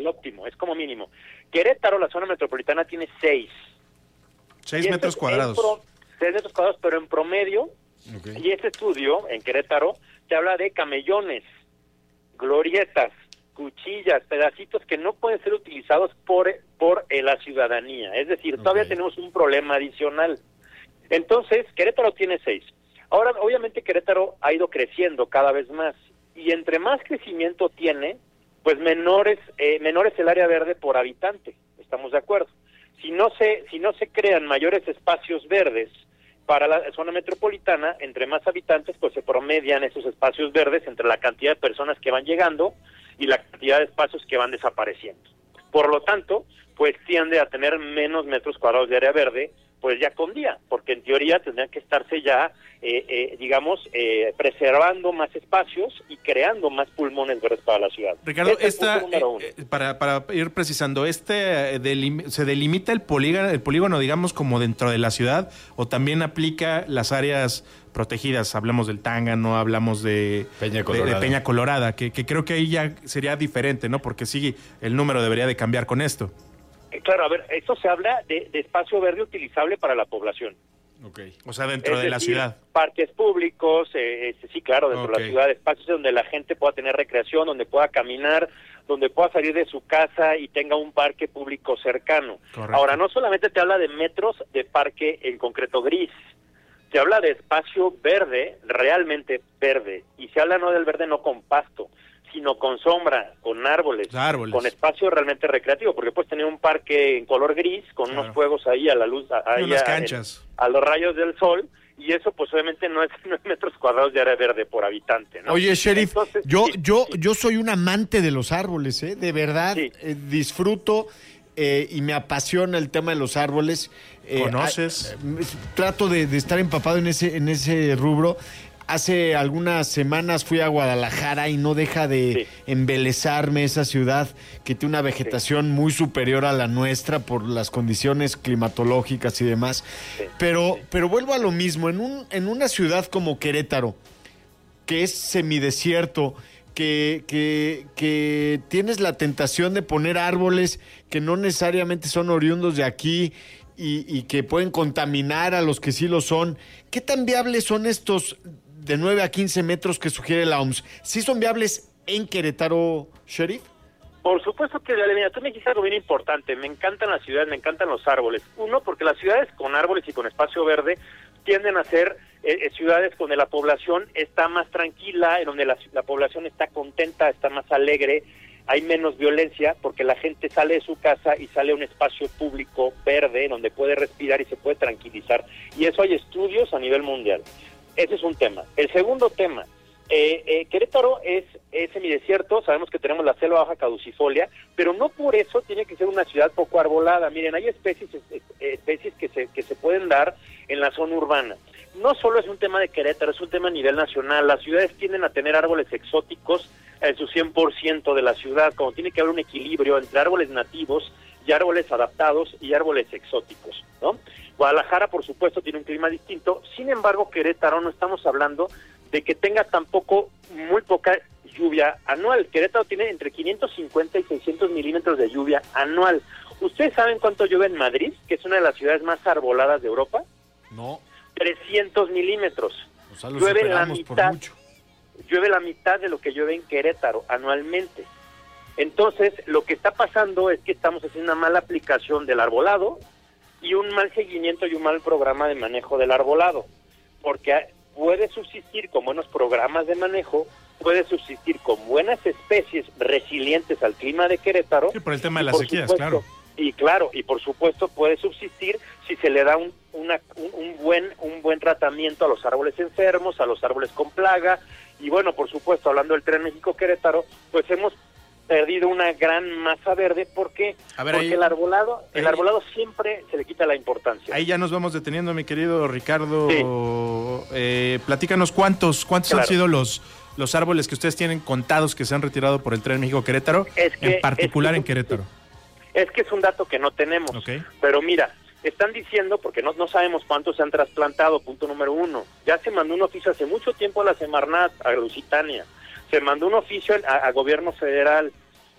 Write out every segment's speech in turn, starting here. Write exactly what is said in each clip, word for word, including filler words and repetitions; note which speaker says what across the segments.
Speaker 1: el óptimo, es como mínimo. Querétaro, la zona metropolitana, tiene seis.
Speaker 2: Seis metros cuadrados.
Speaker 1: Pro, seis metros cuadrados, pero en promedio, okay. Y este estudio en Querétaro te habla de camellones, glorietas, cuchillas, pedacitos que no pueden ser utilizados por, por eh, la ciudadanía. Es decir, okay. Todavía tenemos un problema adicional. Entonces, Querétaro tiene seis. Ahora, obviamente, Querétaro ha ido creciendo cada vez más. Y entre más crecimiento tiene, pues menor es, eh, menor es el área verde por habitante. ¿Estamos de acuerdo? Si no se, si no se crean mayores espacios verdes para la zona metropolitana, entre más habitantes, pues se promedian esos espacios verdes entre la cantidad de personas que van llegando y la cantidad de espacios que van desapareciendo. Por lo tanto, pues tiende a tener menos metros cuadrados de área verde, pues ya con día, porque en teoría tendrían que estarse ya, eh, eh, digamos, eh, preservando más espacios y creando más pulmones verdes para la ciudad.
Speaker 2: Ricardo, este esta, eh, para, para ir precisando, ¿este eh, delim- se delimita el polígono, el polígono, digamos, como dentro de la ciudad, o también aplica las áreas protegidas? Hablamos del Tángano, hablamos de Peña Colorada, de, de Peña Colorada que, que creo que ahí ya sería diferente, ¿no? Porque sí, el número debería de cambiar con esto.
Speaker 1: Claro, a ver, esto se habla de, de espacio verde utilizable para la población.
Speaker 2: Okay. O sea, dentro es de decir, la ciudad.
Speaker 1: Parques públicos, eh, eh, sí, claro, dentro okay. de la ciudad, espacios donde la gente pueda tener recreación, donde pueda caminar, donde pueda salir de su casa y tenga un parque público cercano. Correcto. Ahora, no solamente te habla de metros de parque en concreto gris, se habla de espacio verde, realmente verde, y se habla no del verde no con pasto, sino con sombra, con árboles, árboles, con espacio realmente recreativo, porque puedes tener un parque en color gris, con claro. unos juegos ahí a la luz, a,
Speaker 2: y unas canchas.
Speaker 1: A, a los rayos del sol, y eso pues obviamente no es, no es metros cuadrados de área verde por habitante, ¿no?
Speaker 3: Oye, Sheriff, Entonces, yo, sí, yo, sí. yo soy un amante de los árboles, ¿eh? De verdad, sí. eh, disfruto eh, y me apasiona el tema de los árboles. Eh,
Speaker 2: ¿Conoces?
Speaker 3: Eh, trato de, de estar empapado en ese, en ese rubro. Hace algunas semanas fui a Guadalajara y no deja de sí. embelezarme esa ciudad que tiene una vegetación sí. muy superior a la nuestra por las condiciones climatológicas y demás. Sí. Pero, sí. pero vuelvo a lo mismo, en un, en una ciudad como Querétaro, que es semidesierto, que, que, que tienes la tentación de poner árboles que no necesariamente son oriundos de aquí y, y que pueden contaminar a los que sí lo son. ¿Qué tan viables son estos de nueve a quince metros que sugiere la O M S? ¿Sí son viables en Querétaro, Sheriff?
Speaker 1: Por supuesto que, mira, tú me dijiste algo bien importante. Me encantan las ciudades, me encantan los árboles. Uno, porque las ciudades con árboles y con espacio verde tienden a ser eh, ciudades donde la población está más tranquila, en donde la, la población está contenta, está más alegre, hay menos violencia, porque la gente sale de su casa y sale a un espacio público verde, donde puede respirar y se puede tranquilizar. Y eso hay estudios a nivel mundial. Ese es un tema. El segundo tema, eh, eh, Querétaro es, es semidesierto, sabemos que tenemos la selva baja caducifolia, pero no por eso tiene que ser una ciudad poco arbolada. Miren, hay especies especies que se, que se pueden dar en la zona urbana. No solo es un tema de Querétaro, es un tema a nivel nacional. Las ciudades tienden a tener árboles exóticos en su cien por ciento de la ciudad, como tiene que haber un equilibrio entre árboles nativos y árboles adaptados y árboles exóticos, ¿no? Guadalajara, por supuesto, tiene un clima distinto. Sin embargo, Querétaro, no estamos hablando de que tenga tampoco muy poca lluvia anual. Querétaro tiene entre quinientos cincuenta y seiscientos milímetros de lluvia anual. ¿Ustedes saben cuánto llueve en Madrid, que es una de las ciudades más arboladas de Europa?
Speaker 3: No.
Speaker 1: trescientos milímetros.
Speaker 3: O sea, lo
Speaker 1: llueve la
Speaker 3: mitad,
Speaker 1: por mucho. Llueve la mitad de lo que llueve en Querétaro anualmente. Entonces, lo que está pasando es que estamos haciendo una mala aplicación del arbolado y un mal seguimiento y un mal programa de manejo del arbolado, porque puede subsistir con buenos programas de manejo, puede subsistir con buenas especies resilientes al clima de Querétaro.
Speaker 2: Sí, por el tema de las sequías,
Speaker 1: supuesto,
Speaker 2: claro.
Speaker 1: Y claro, y por supuesto puede subsistir si se le da un, una, un, un buen un buen tratamiento a los árboles enfermos, a los árboles con plaga, y bueno, por supuesto, hablando del Tren México-Querétaro, pues hemos perdido una gran masa verde. ¿Por qué? A ver, porque ahí, el arbolado ahí, el arbolado siempre se le quita la importancia.
Speaker 2: Ahí ya nos vamos deteniendo, mi querido Ricardo. Sí. Eh, platícanos cuántos cuántos claro. han sido los los árboles que ustedes tienen contados que se han retirado por el Tren México-Querétaro, es que, en particular es que, en Querétaro.
Speaker 1: Es que es un dato que no tenemos, okay. Pero mira, están diciendo, porque no, no sabemos cuántos se han trasplantado, punto número uno. Ya se mandó un oficio hace mucho tiempo a la Semarnat, a Lusitania. Se mandó un oficio a, a gobierno federal.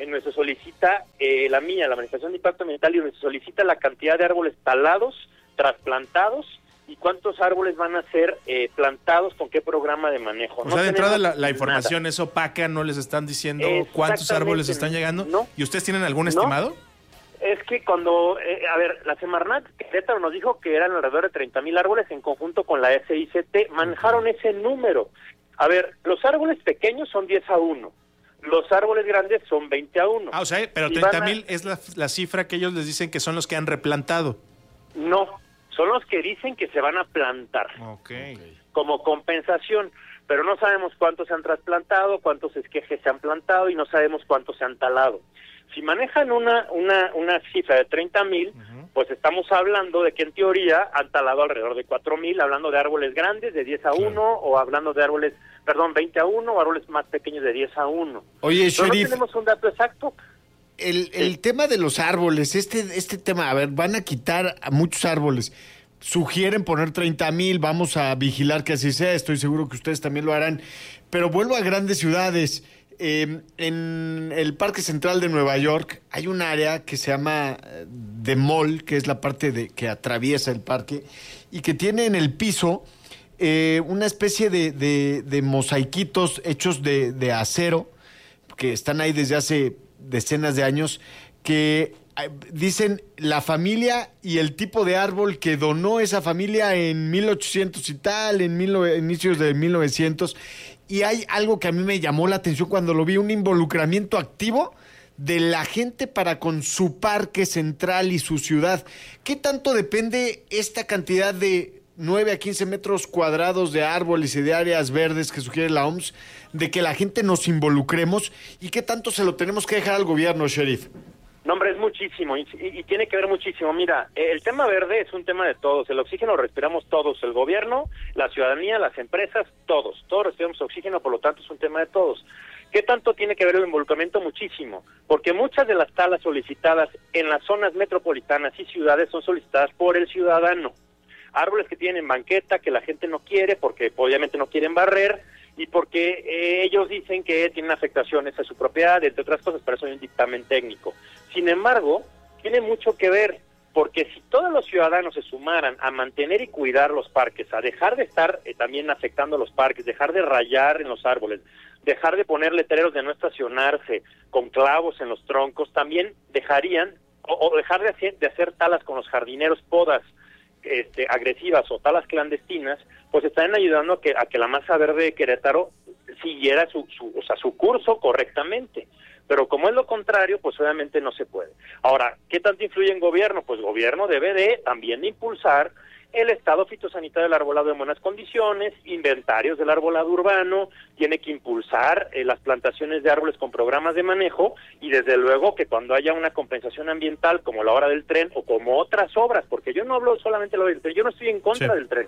Speaker 1: en donde se solicita eh, la mía, la manifestación de impacto ambiental, y donde se solicita la cantidad de árboles talados, trasplantados, y cuántos árboles van a ser eh, plantados, con qué programa de manejo.
Speaker 2: O
Speaker 1: no
Speaker 2: sea, de entrada la, la información
Speaker 1: nada.
Speaker 2: es opaca, no les están diciendo cuántos árboles están llegando.
Speaker 1: No.
Speaker 2: ¿Y ustedes tienen algún
Speaker 1: No.
Speaker 2: estimado?
Speaker 1: Es que cuando, eh, a ver, la Semarnat Querétaro nos dijo que eran alrededor de treinta mil árboles en conjunto con la S I C T, manejaron ese número. A ver, los árboles pequeños son diez a uno, los árboles grandes son veinte a uno.
Speaker 2: Ah, o sea, pero treinta mil es la, la cifra que ellos les dicen que son los que han replantado.
Speaker 1: No, son los que dicen que se van a plantar.
Speaker 2: Ok.
Speaker 1: Como compensación, pero no sabemos cuántos se han trasplantado, cuántos esquejes se han plantado y no sabemos cuántos se han talado. Si manejan una una una cifra de treinta mil, uh-huh. pues estamos hablando de que en teoría han talado alrededor de cuatro mil, hablando de árboles grandes de diez a uno, claro. o hablando de árboles, perdón, veinte a uno, o árboles más pequeños de diez a uno.
Speaker 3: Oye,
Speaker 1: pero
Speaker 3: Sheriff,
Speaker 1: no tenemos un dato exacto.
Speaker 3: El, el sí. tema de los árboles, este, este tema, a ver, van a quitar a muchos árboles. Sugieren poner treinta mil, vamos a vigilar que así sea, estoy seguro que ustedes también lo harán. Pero vuelvo a grandes ciudades. Eh, en el Parque Central de Nueva York hay un área que se llama The Mall, que es la parte de, que atraviesa el parque, y que tiene en el piso eh, una especie de, de, de mosaiquitos hechos de, de acero, que están ahí desde hace decenas de años, que dicen la familia y el tipo de árbol que donó esa familia en mil ochocientos y tal, en mil, inicios de mil novecientos. Y hay algo que a mí me llamó la atención cuando lo vi, un involucramiento activo de la gente para con su parque central y su ciudad. ¿Qué tanto depende esta cantidad de nueve a quince metros cuadrados de árboles y de áreas verdes que sugiere la O M S, de que la gente nos involucremos, y qué tanto se lo tenemos que dejar al gobierno, Sheriff?
Speaker 1: No, hombre, es muchísimo y, y, y tiene que ver muchísimo. Mira, el tema verde es un tema de todos. El oxígeno lo respiramos todos, el gobierno, la ciudadanía, las empresas, todos. Todos respiramos oxígeno, por lo tanto es un tema de todos. ¿Qué tanto tiene que ver el involucramiento? Muchísimo, porque muchas de las talas solicitadas en las zonas metropolitanas y ciudades son solicitadas por el ciudadano. Árboles que tienen banqueta, que la gente no quiere, porque obviamente no quieren barrer, y porque eh, ellos dicen que tienen afectaciones a su propiedad, entre otras cosas, para eso hay un dictamen técnico. Sin embargo, tiene mucho que ver, porque si todos los ciudadanos se sumaran a mantener y cuidar los parques, a dejar de estar eh, también afectando los parques, dejar de rayar en los árboles, dejar de poner letreros de no estacionarse con clavos en los troncos, también dejarían, o, o dejar de hacer, de hacer talas con los jardineros, podas este, agresivas o talas clandestinas, pues están ayudando a que, a que la masa verde de Querétaro siguiera su, su, o sea, su curso correctamente. Pero como es lo contrario, pues obviamente no se puede. Ahora, ¿qué tanto influye en gobierno? Pues gobierno debe de también de impulsar el estado fitosanitario del arbolado en buenas condiciones, inventarios del arbolado urbano, tiene que impulsar eh, las plantaciones de árboles con programas de manejo, y desde luego que cuando haya una compensación ambiental como la hora del tren o como otras obras, porque yo no hablo solamente de la hora del tren, yo no estoy en contra sí. del tren.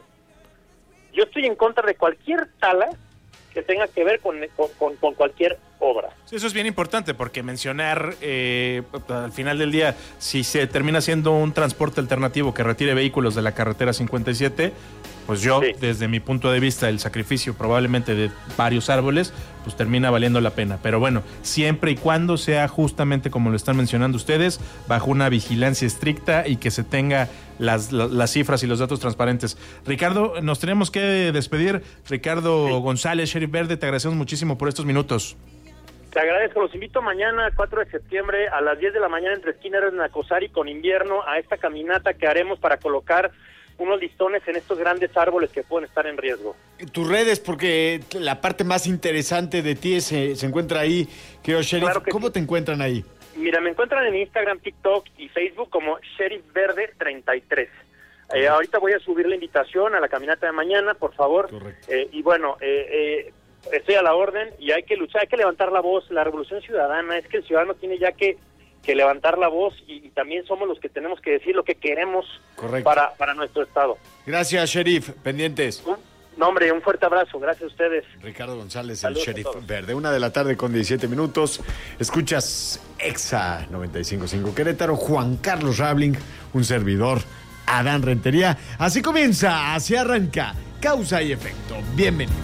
Speaker 1: Yo estoy en contra de cualquier tala que tenga que ver con, con, con cualquier obra.
Speaker 2: Sí, eso es bien importante, porque mencionar eh, al final del día, si se termina siendo un transporte alternativo que retire vehículos de la carretera cincuenta y siete, pues yo, sí. desde mi punto de vista, el sacrificio probablemente de varios árboles, pues termina valiendo la pena. Pero bueno, siempre y cuando sea justamente como lo están mencionando ustedes, bajo una vigilancia estricta y que se tenga las, las, las cifras y los datos transparentes. Ricardo, nos tenemos que despedir. Ricardo sí. González, Sheriff Verde, te agradecemos muchísimo por estos minutos.
Speaker 1: Te agradezco, los invito mañana, cuatro de septiembre, a las diez de la mañana, entre esquina de Nacosari con Invierno, a esta caminata que haremos para colocar unos listones en estos grandes árboles que pueden estar en riesgo.
Speaker 3: Tus redes, porque la parte más interesante de ti se, se encuentra ahí. Creo, Sheriff, claro que ¿cómo sí. te encuentran ahí?
Speaker 1: Mira, me encuentran en Instagram, TikTok y Facebook como Sheriff Verde treinta y tres. Eh, ahorita voy a subir la invitación a la caminata de mañana, por favor. Correcto. Eh, y bueno, eh, eh, estoy a la orden y hay que luchar, hay que levantar la voz. La revolución ciudadana es que el ciudadano tiene ya que que levantar la voz y, y también somos los que tenemos que decir lo que queremos para, para nuestro estado.
Speaker 3: Gracias, Sheriff. Pendientes.
Speaker 1: ¿Mm? No, hombre, un fuerte abrazo. Gracias a ustedes.
Speaker 3: Ricardo González, Saludos el Sheriff Verde. Una de la tarde con diecisiete minutos. Escuchas Exa noventa y cinco punto cinco Querétaro. Juan Carlos Rabling, un servidor, Adán Rentería. Así comienza, así arranca Causa y Efecto. Bienvenidos.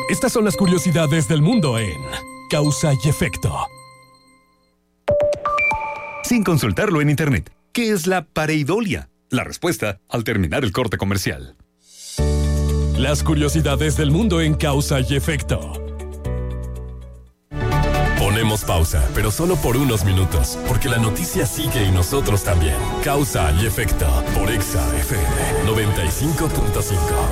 Speaker 4: Estas son las curiosidades del mundo en Causa y Efecto.
Speaker 5: Sin consultarlo en internet, ¿qué es la pareidolia? La respuesta al terminar el corte comercial.
Speaker 4: Las curiosidades del mundo en Causa y Efecto. Ponemos pausa, pero solo por unos minutos, porque la noticia sigue y nosotros también. Causa y Efecto, por Exa F M noventa y cinco punto cinco.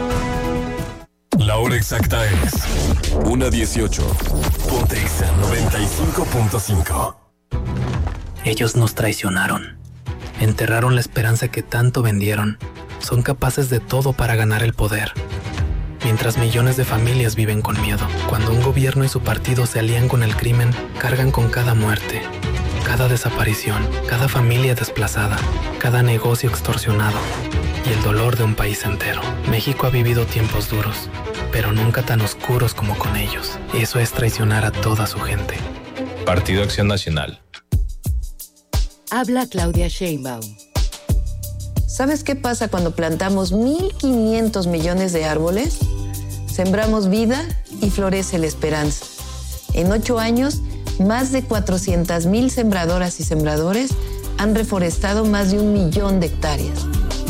Speaker 4: La hora exacta es una dieciocho. Ponte Exa noventa y cinco punto cinco.
Speaker 6: Ellos nos traicionaron. Enterraron la esperanza que tanto vendieron. Son capaces de todo para ganar el poder. Mientras millones de familias viven con miedo. Cuando un gobierno y su partido se alían con el crimen, cargan con cada muerte, cada desaparición, cada familia desplazada, cada negocio extorsionado y el dolor de un país entero. México ha vivido tiempos duros, pero nunca tan oscuros como con ellos. Eso es traicionar a toda su gente.
Speaker 7: Partido Acción Nacional.
Speaker 8: Habla Claudia Sheinbaum. ¿Sabes qué pasa cuando plantamos mil quinientos millones de árboles? Sembramos vida y florece la esperanza. En ocho años, más de cuatrocientas mil sembradoras y sembradores han reforestado más de un millón de hectáreas.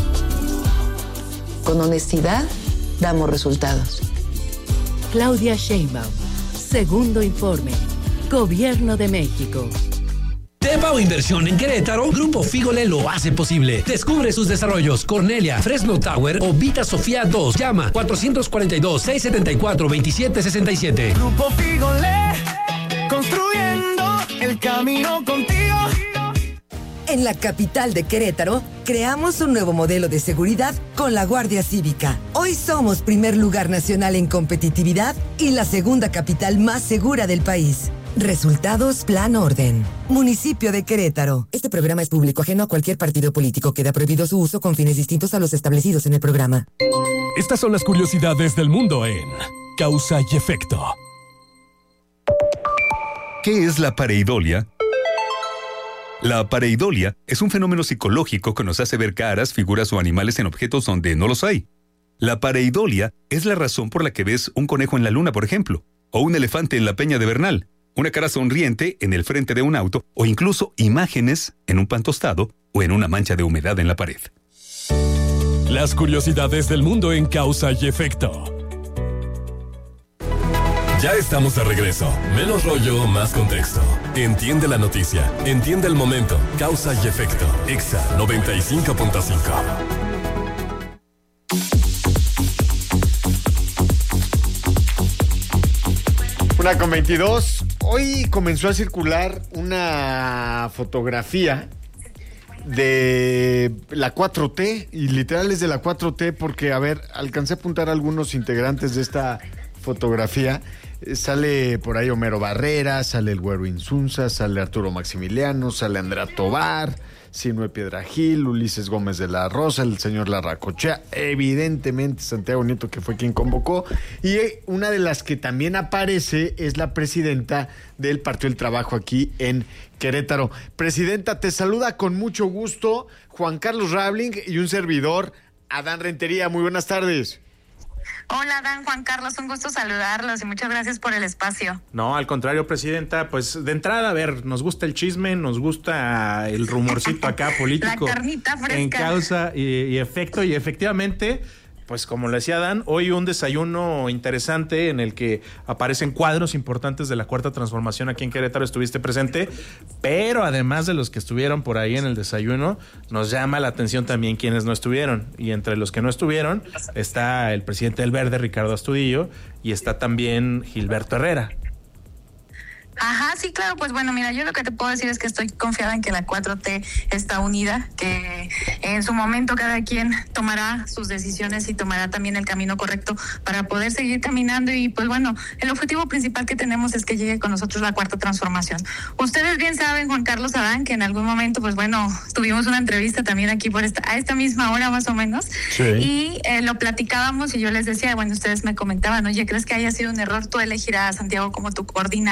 Speaker 8: Con honestidad, damos resultados.
Speaker 9: Claudia Sheinbaum. Segundo informe. Gobierno de México.
Speaker 10: Tepa o inversión en Querétaro, Grupo Fígole lo hace posible. Descubre sus desarrollos: Cornelia, Fresno Tower o Vita Sofía dos. Llama cuatro cuatro dos, seis siete cuatro, dos siete seis siete.
Speaker 11: Grupo Fígole, construyendo el camino contigo.
Speaker 12: En la capital de Querétaro, creamos un nuevo modelo de seguridad con la Guardia Cívica. Hoy somos primer lugar nacional en competitividad y la segunda capital más segura del país. Resultados Plan Orden. Municipio de Querétaro. Este programa es público, ajeno a cualquier partido político. Queda prohibido su uso con fines distintos a los establecidos en el programa.
Speaker 4: Estas son las curiosidades del mundo en Causa y Efecto.
Speaker 5: ¿Qué es la pareidolia? La pareidolia es un fenómeno psicológico que nos hace ver caras, figuras o animales en objetos donde no los hay. La pareidolia es la razón por la que ves un conejo en la luna, por ejemplo, o un elefante en la peña de Bernal, una cara sonriente en el frente de un auto o incluso imágenes en un pan tostado o en una mancha de humedad en la pared.
Speaker 4: Las curiosidades del mundo en Causa y Efecto. Ya estamos de regreso. Menos rollo, más contexto. Entiende la noticia, entiende el momento. Causa y Efecto. Exa noventa y cinco punto cinco.
Speaker 3: Una con veintidós. Hoy comenzó a circular una fotografía de la cuatro T, y literal es de la cuatro T porque, a ver, alcancé a apuntar a algunos integrantes de esta fotografía. Eh, sale por ahí Homero Barrera, sale el Güero Insunza, sale Arturo Maximiliano, sale Andrea Tobar, Sinue Piedra Gil, Ulises Gómez de la Rosa, el señor Larracochea, evidentemente Santiago Nieto, que fue quien convocó, y una de las que también aparece es la presidenta del Partido del Trabajo aquí en Querétaro. Presidenta, te saluda con mucho gusto Juan Carlos Rabling y un servidor, Adán Rentería. Muy buenas tardes.
Speaker 13: Hola, Adán, Juan Carlos, un gusto saludarlos y muchas gracias por el espacio.
Speaker 2: No, al contrario, presidenta, pues de entrada, a ver, nos gusta el chisme, nos gusta el rumorcito acá político.
Speaker 13: La carnita fresca.
Speaker 2: En Causa y, y Efecto, y efectivamente, pues como le decía Dan, hoy un desayuno interesante en el que aparecen cuadros importantes de la Cuarta Transformación aquí en Querétaro, estuviste presente, pero además de los que estuvieron por ahí en el desayuno, nos llama la atención también quienes no estuvieron, y entre los que no estuvieron está el presidente del Verde, Ricardo Astudillo, y está también Gilberto Herrera.
Speaker 13: Ajá, sí, claro, pues bueno, mira, yo lo que te puedo decir es que estoy confiada en que la cuatro T está unida, que en su momento cada quien tomará sus decisiones y tomará también el camino correcto para poder seguir caminando, y pues bueno, el objetivo principal que tenemos es que llegue con nosotros la Cuarta Transformación. Ustedes bien saben, Juan Carlos, Adán, que en algún momento, pues bueno, tuvimos una entrevista también aquí por esta, a esta misma hora más o menos, sí. y eh, lo platicábamos y yo les decía, bueno, ustedes me comentaban, oye, ¿crees que haya sido un error tú elegir a Santiago como tu coordinador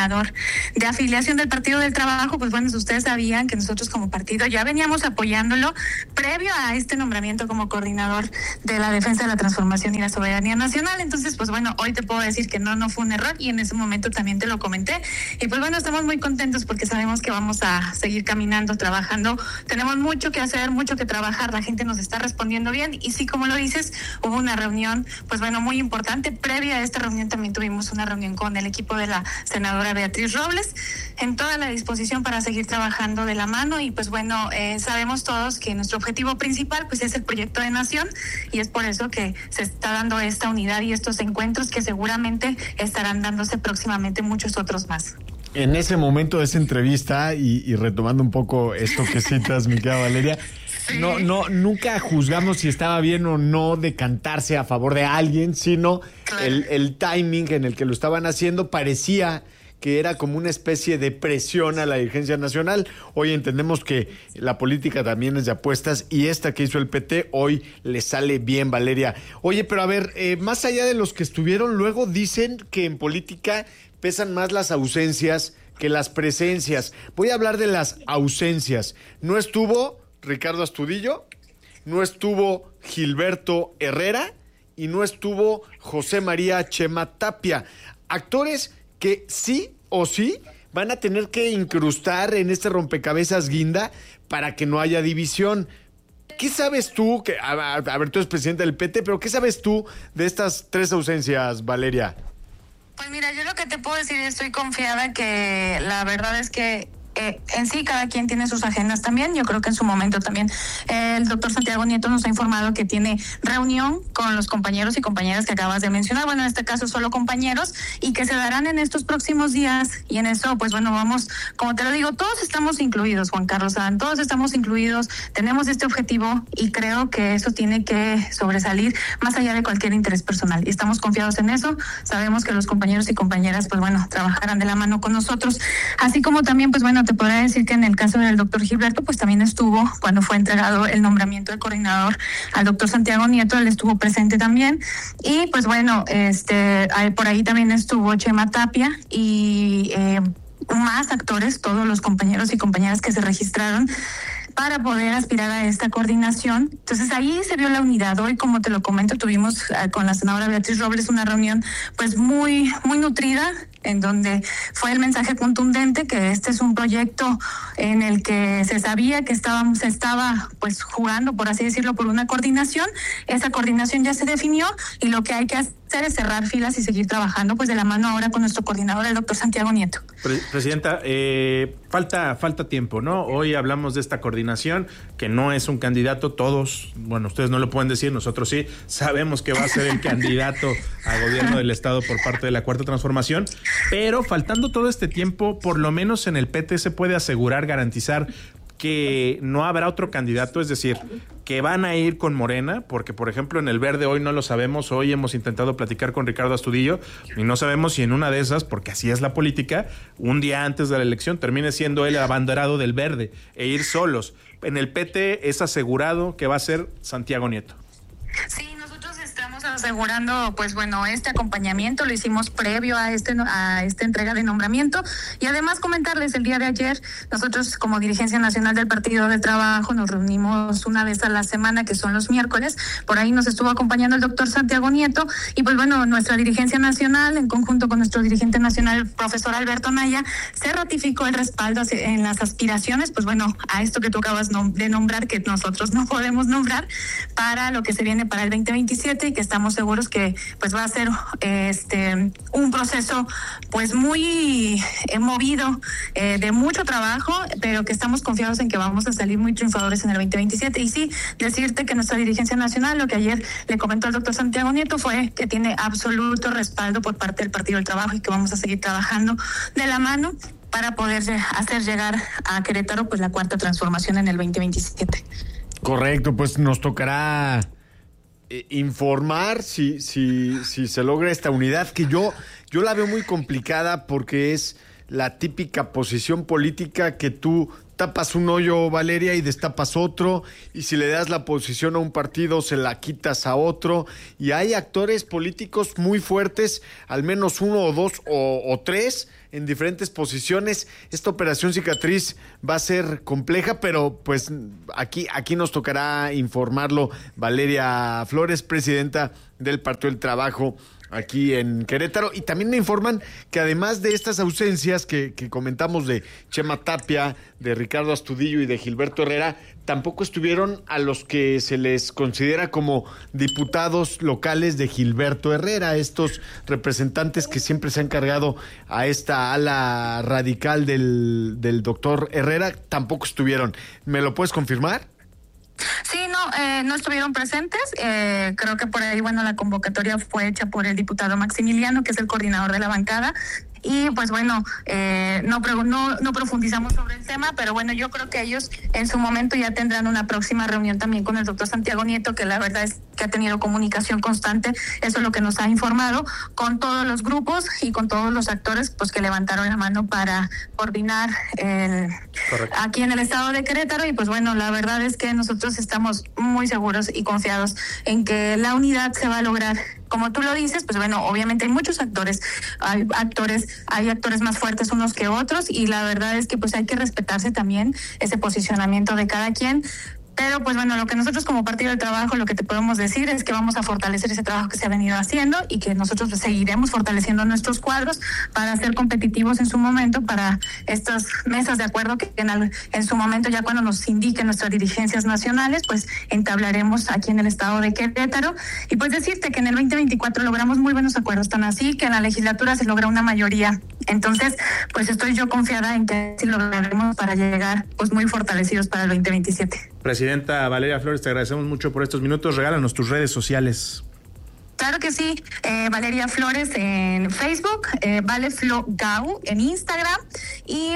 Speaker 13: de afiliación del Partido del Trabajo, pues bueno, ustedes sabían que nosotros como partido ya veníamos apoyándolo previo a este nombramiento como coordinador de la defensa de la transformación y la soberanía nacional. Entonces, pues bueno, hoy te puedo decir que no, no fue un error y en ese momento también te lo comenté. Y pues bueno, estamos muy contentos porque sabemos que vamos a seguir caminando, trabajando. Tenemos mucho que hacer, mucho que trabajar. La gente nos está respondiendo bien y sí, como lo dices, hubo una reunión, pues bueno, muy importante. Previa a esta reunión también tuvimos una reunión con el equipo de la senadora Beatriz Robles en toda la disposición para seguir trabajando de la mano y pues bueno, eh, sabemos todos que nuestro objetivo principal pues es el proyecto de nación y es por eso que se está dando esta unidad y estos encuentros que seguramente estarán dándose próximamente muchos otros más.
Speaker 3: En ese momento de esa entrevista y, y retomando un poco esto que citas, mi querida Valeria, sí. no, no, nunca juzgamos si estaba bien o no decantarse a favor de alguien, sino claro. el, el timing en el que lo estaban haciendo parecía que era como una especie de presión a la dirigencia nacional. Hoy entendemos que la política también es de apuestas y esta que hizo el P T hoy le sale bien, Valeria. Oye, pero a ver, eh, más allá de los que estuvieron, luego dicen que en política pesan más las ausencias que las presencias. Voy a hablar de las ausencias. No estuvo Ricardo Astudillo, no estuvo Gilberto Herrera y no estuvo José María Chema Tapia. Actores que sí o sí van a tener que incrustar en este rompecabezas guinda para que no haya división. ¿Qué sabes tú? Que, a, a ver, tú eres presidente del P T, pero ¿qué sabes tú de estas tres ausencias, Valeria?
Speaker 13: Pues mira, yo lo que te puedo decir, estoy confiada que la verdad es que Eh, en sí cada quien tiene sus agendas también. Yo creo que en su momento también eh, el doctor Santiago Nieto nos ha informado que tiene reunión con los compañeros y compañeras que acabas de mencionar, bueno, en este caso solo compañeros, y que se darán en estos próximos días, y en eso, pues bueno, vamos, como te lo digo, todos estamos incluidos, Juan Carlos Adán, todos estamos incluidos, tenemos este objetivo y creo que eso tiene que sobresalir más allá de cualquier interés personal, y estamos confiados en eso. Sabemos que los compañeros y compañeras, pues bueno, trabajarán de la mano con nosotros, así como también, pues bueno, te podría decir que en el caso del doctor Gilberto, pues también estuvo cuando fue entregado el nombramiento de coordinador al doctor Santiago Nieto, él estuvo presente también. Y pues bueno, este por ahí también estuvo Chema Tapia y eh, más actores, todos los compañeros y compañeras que se registraron para poder aspirar a esta coordinación. Entonces ahí se vio la unidad. Hoy, como te lo comento, tuvimos uh, con la senadora Beatriz Robles una reunión pues muy, muy nutrida, en donde fue el mensaje contundente que este es un proyecto en el que se sabía que estábamos, se estaba pues jugando, por así decirlo, por una coordinación. Esa coordinación ya se definió y lo que hay que hacer es cerrar filas y seguir trabajando pues de la mano ahora con nuestro coordinador, el doctor Santiago Nieto.
Speaker 2: Pre- Presidenta, eh, falta, falta tiempo, ¿no? Hoy hablamos de esta coordinación, que no es un candidato, todos, bueno, ustedes no lo pueden decir, nosotros sí, sabemos que va a ser el candidato a gobierno del Estado por parte de la Cuarta Transformación, pero faltando todo este tiempo, por lo menos en el P T se puede asegurar, garantizar que no habrá otro candidato, es decir, que van a ir con Morena, porque por ejemplo en el Verde hoy no lo sabemos, hoy hemos intentado platicar con Ricardo Astudillo y no sabemos si en una de esas, porque así es la política, un día antes de la elección termine siendo él el abanderado del Verde e ir solos. En el P T es asegurado que va a ser Santiago Nieto.
Speaker 13: Sí, estamos asegurando, pues bueno, este acompañamiento lo hicimos previo a este a esta entrega de nombramiento y además comentarles, el día de ayer nosotros como dirigencia nacional del Partido del Trabajo nos reunimos una vez a la semana, que son los miércoles. Por ahí nos estuvo acompañando el doctor Santiago Nieto y pues bueno, nuestra dirigencia nacional en conjunto con nuestro dirigente nacional, el profesor Alberto Naya, se ratificó el respaldo en las aspiraciones, pues bueno, a esto que tú acabas de nombrar, que nosotros no podemos nombrar, para lo que se viene para el veinte veintisiete y que estamos seguros que pues va a ser este un proceso pues muy eh, movido, eh, de mucho trabajo, pero que estamos confiados en que vamos a salir muy triunfadores en el veinte veintisiete. Y sí, decirte que nuestra dirigencia nacional, lo que ayer le comentó el doctor Santiago Nieto fue que tiene absoluto respaldo por parte del Partido del Trabajo y que vamos a seguir trabajando de la mano para poder hacer llegar a Querétaro pues la Cuarta Transformación en el veinte veintisiete.
Speaker 3: Correcto, pues nos tocará eh, informar si, si, si se logra esta unidad, que yo, yo la veo muy complicada porque es la típica posición política que tú tapas un hoyo, Valeria, y destapas otro, y si le das la posición a un partido, se la quitas a otro, y hay actores políticos muy fuertes, al menos uno o dos o, o tres, en diferentes posiciones. Esta operación cicatriz va a ser compleja, pero pues aquí, aquí nos tocará informarlo Valeria Flores, presidenta del Partido del Trabajo aquí en Querétaro. Y también me informan que además de estas ausencias que, que comentamos de Chema Tapia, de Ricardo Astudillo y de Gilberto Herrera, tampoco estuvieron a los que se les considera como diputados locales de Gilberto Herrera, estos representantes que siempre se han cargado a esta ala radical del, del doctor Herrera, tampoco estuvieron. ¿Me lo puedes confirmar?
Speaker 13: Sí, no, eh, no estuvieron presentes. Eh, creo que por ahí, bueno, la convocatoria fue hecha por el diputado Maximiliano, que es el coordinador de la bancada. Y pues bueno, eh, no, no, no profundizamos sobre el tema, pero bueno, yo creo que ellos en su momento ya tendrán una próxima reunión también con el doctor Santiago Nieto, que la verdad es que ha tenido comunicación constante, eso es lo que nos ha informado, con todos los grupos y con todos los actores pues que levantaron la mano para coordinar el, aquí en el estado de Querétaro. Y pues bueno, la verdad es que nosotros estamos muy seguros y confiados en que la unidad se va a lograr. Como tú lo dices, pues bueno, obviamente hay muchos actores, hay actores, hay actores más fuertes unos que otros, y la verdad es que pues hay que respetarse también ese posicionamiento de cada quien. Pero pues bueno, lo que nosotros como Partido del Trabajo, lo que te podemos decir es que vamos a fortalecer ese trabajo que se ha venido haciendo y que nosotros seguiremos fortaleciendo nuestros cuadros para ser competitivos en su momento para estas mesas de acuerdo que en, en su momento, ya cuando nos indiquen nuestras dirigencias nacionales, pues entablaremos aquí en el estado de Querétaro. Y pues decirte que en el veinte veinticuatro logramos muy buenos acuerdos, tan así que en la legislatura se logra una mayoría. Entonces, pues estoy yo confiada en que sí lo lograremos para llegar pues muy fortalecidos para el veinte veintisiete.
Speaker 2: Presidenta Valeria Flores, te agradecemos mucho por estos minutos. Regálanos tus redes sociales.
Speaker 13: Claro que sí, eh, Valeria Flores en Facebook, eh, ValeFloGau en Instagram y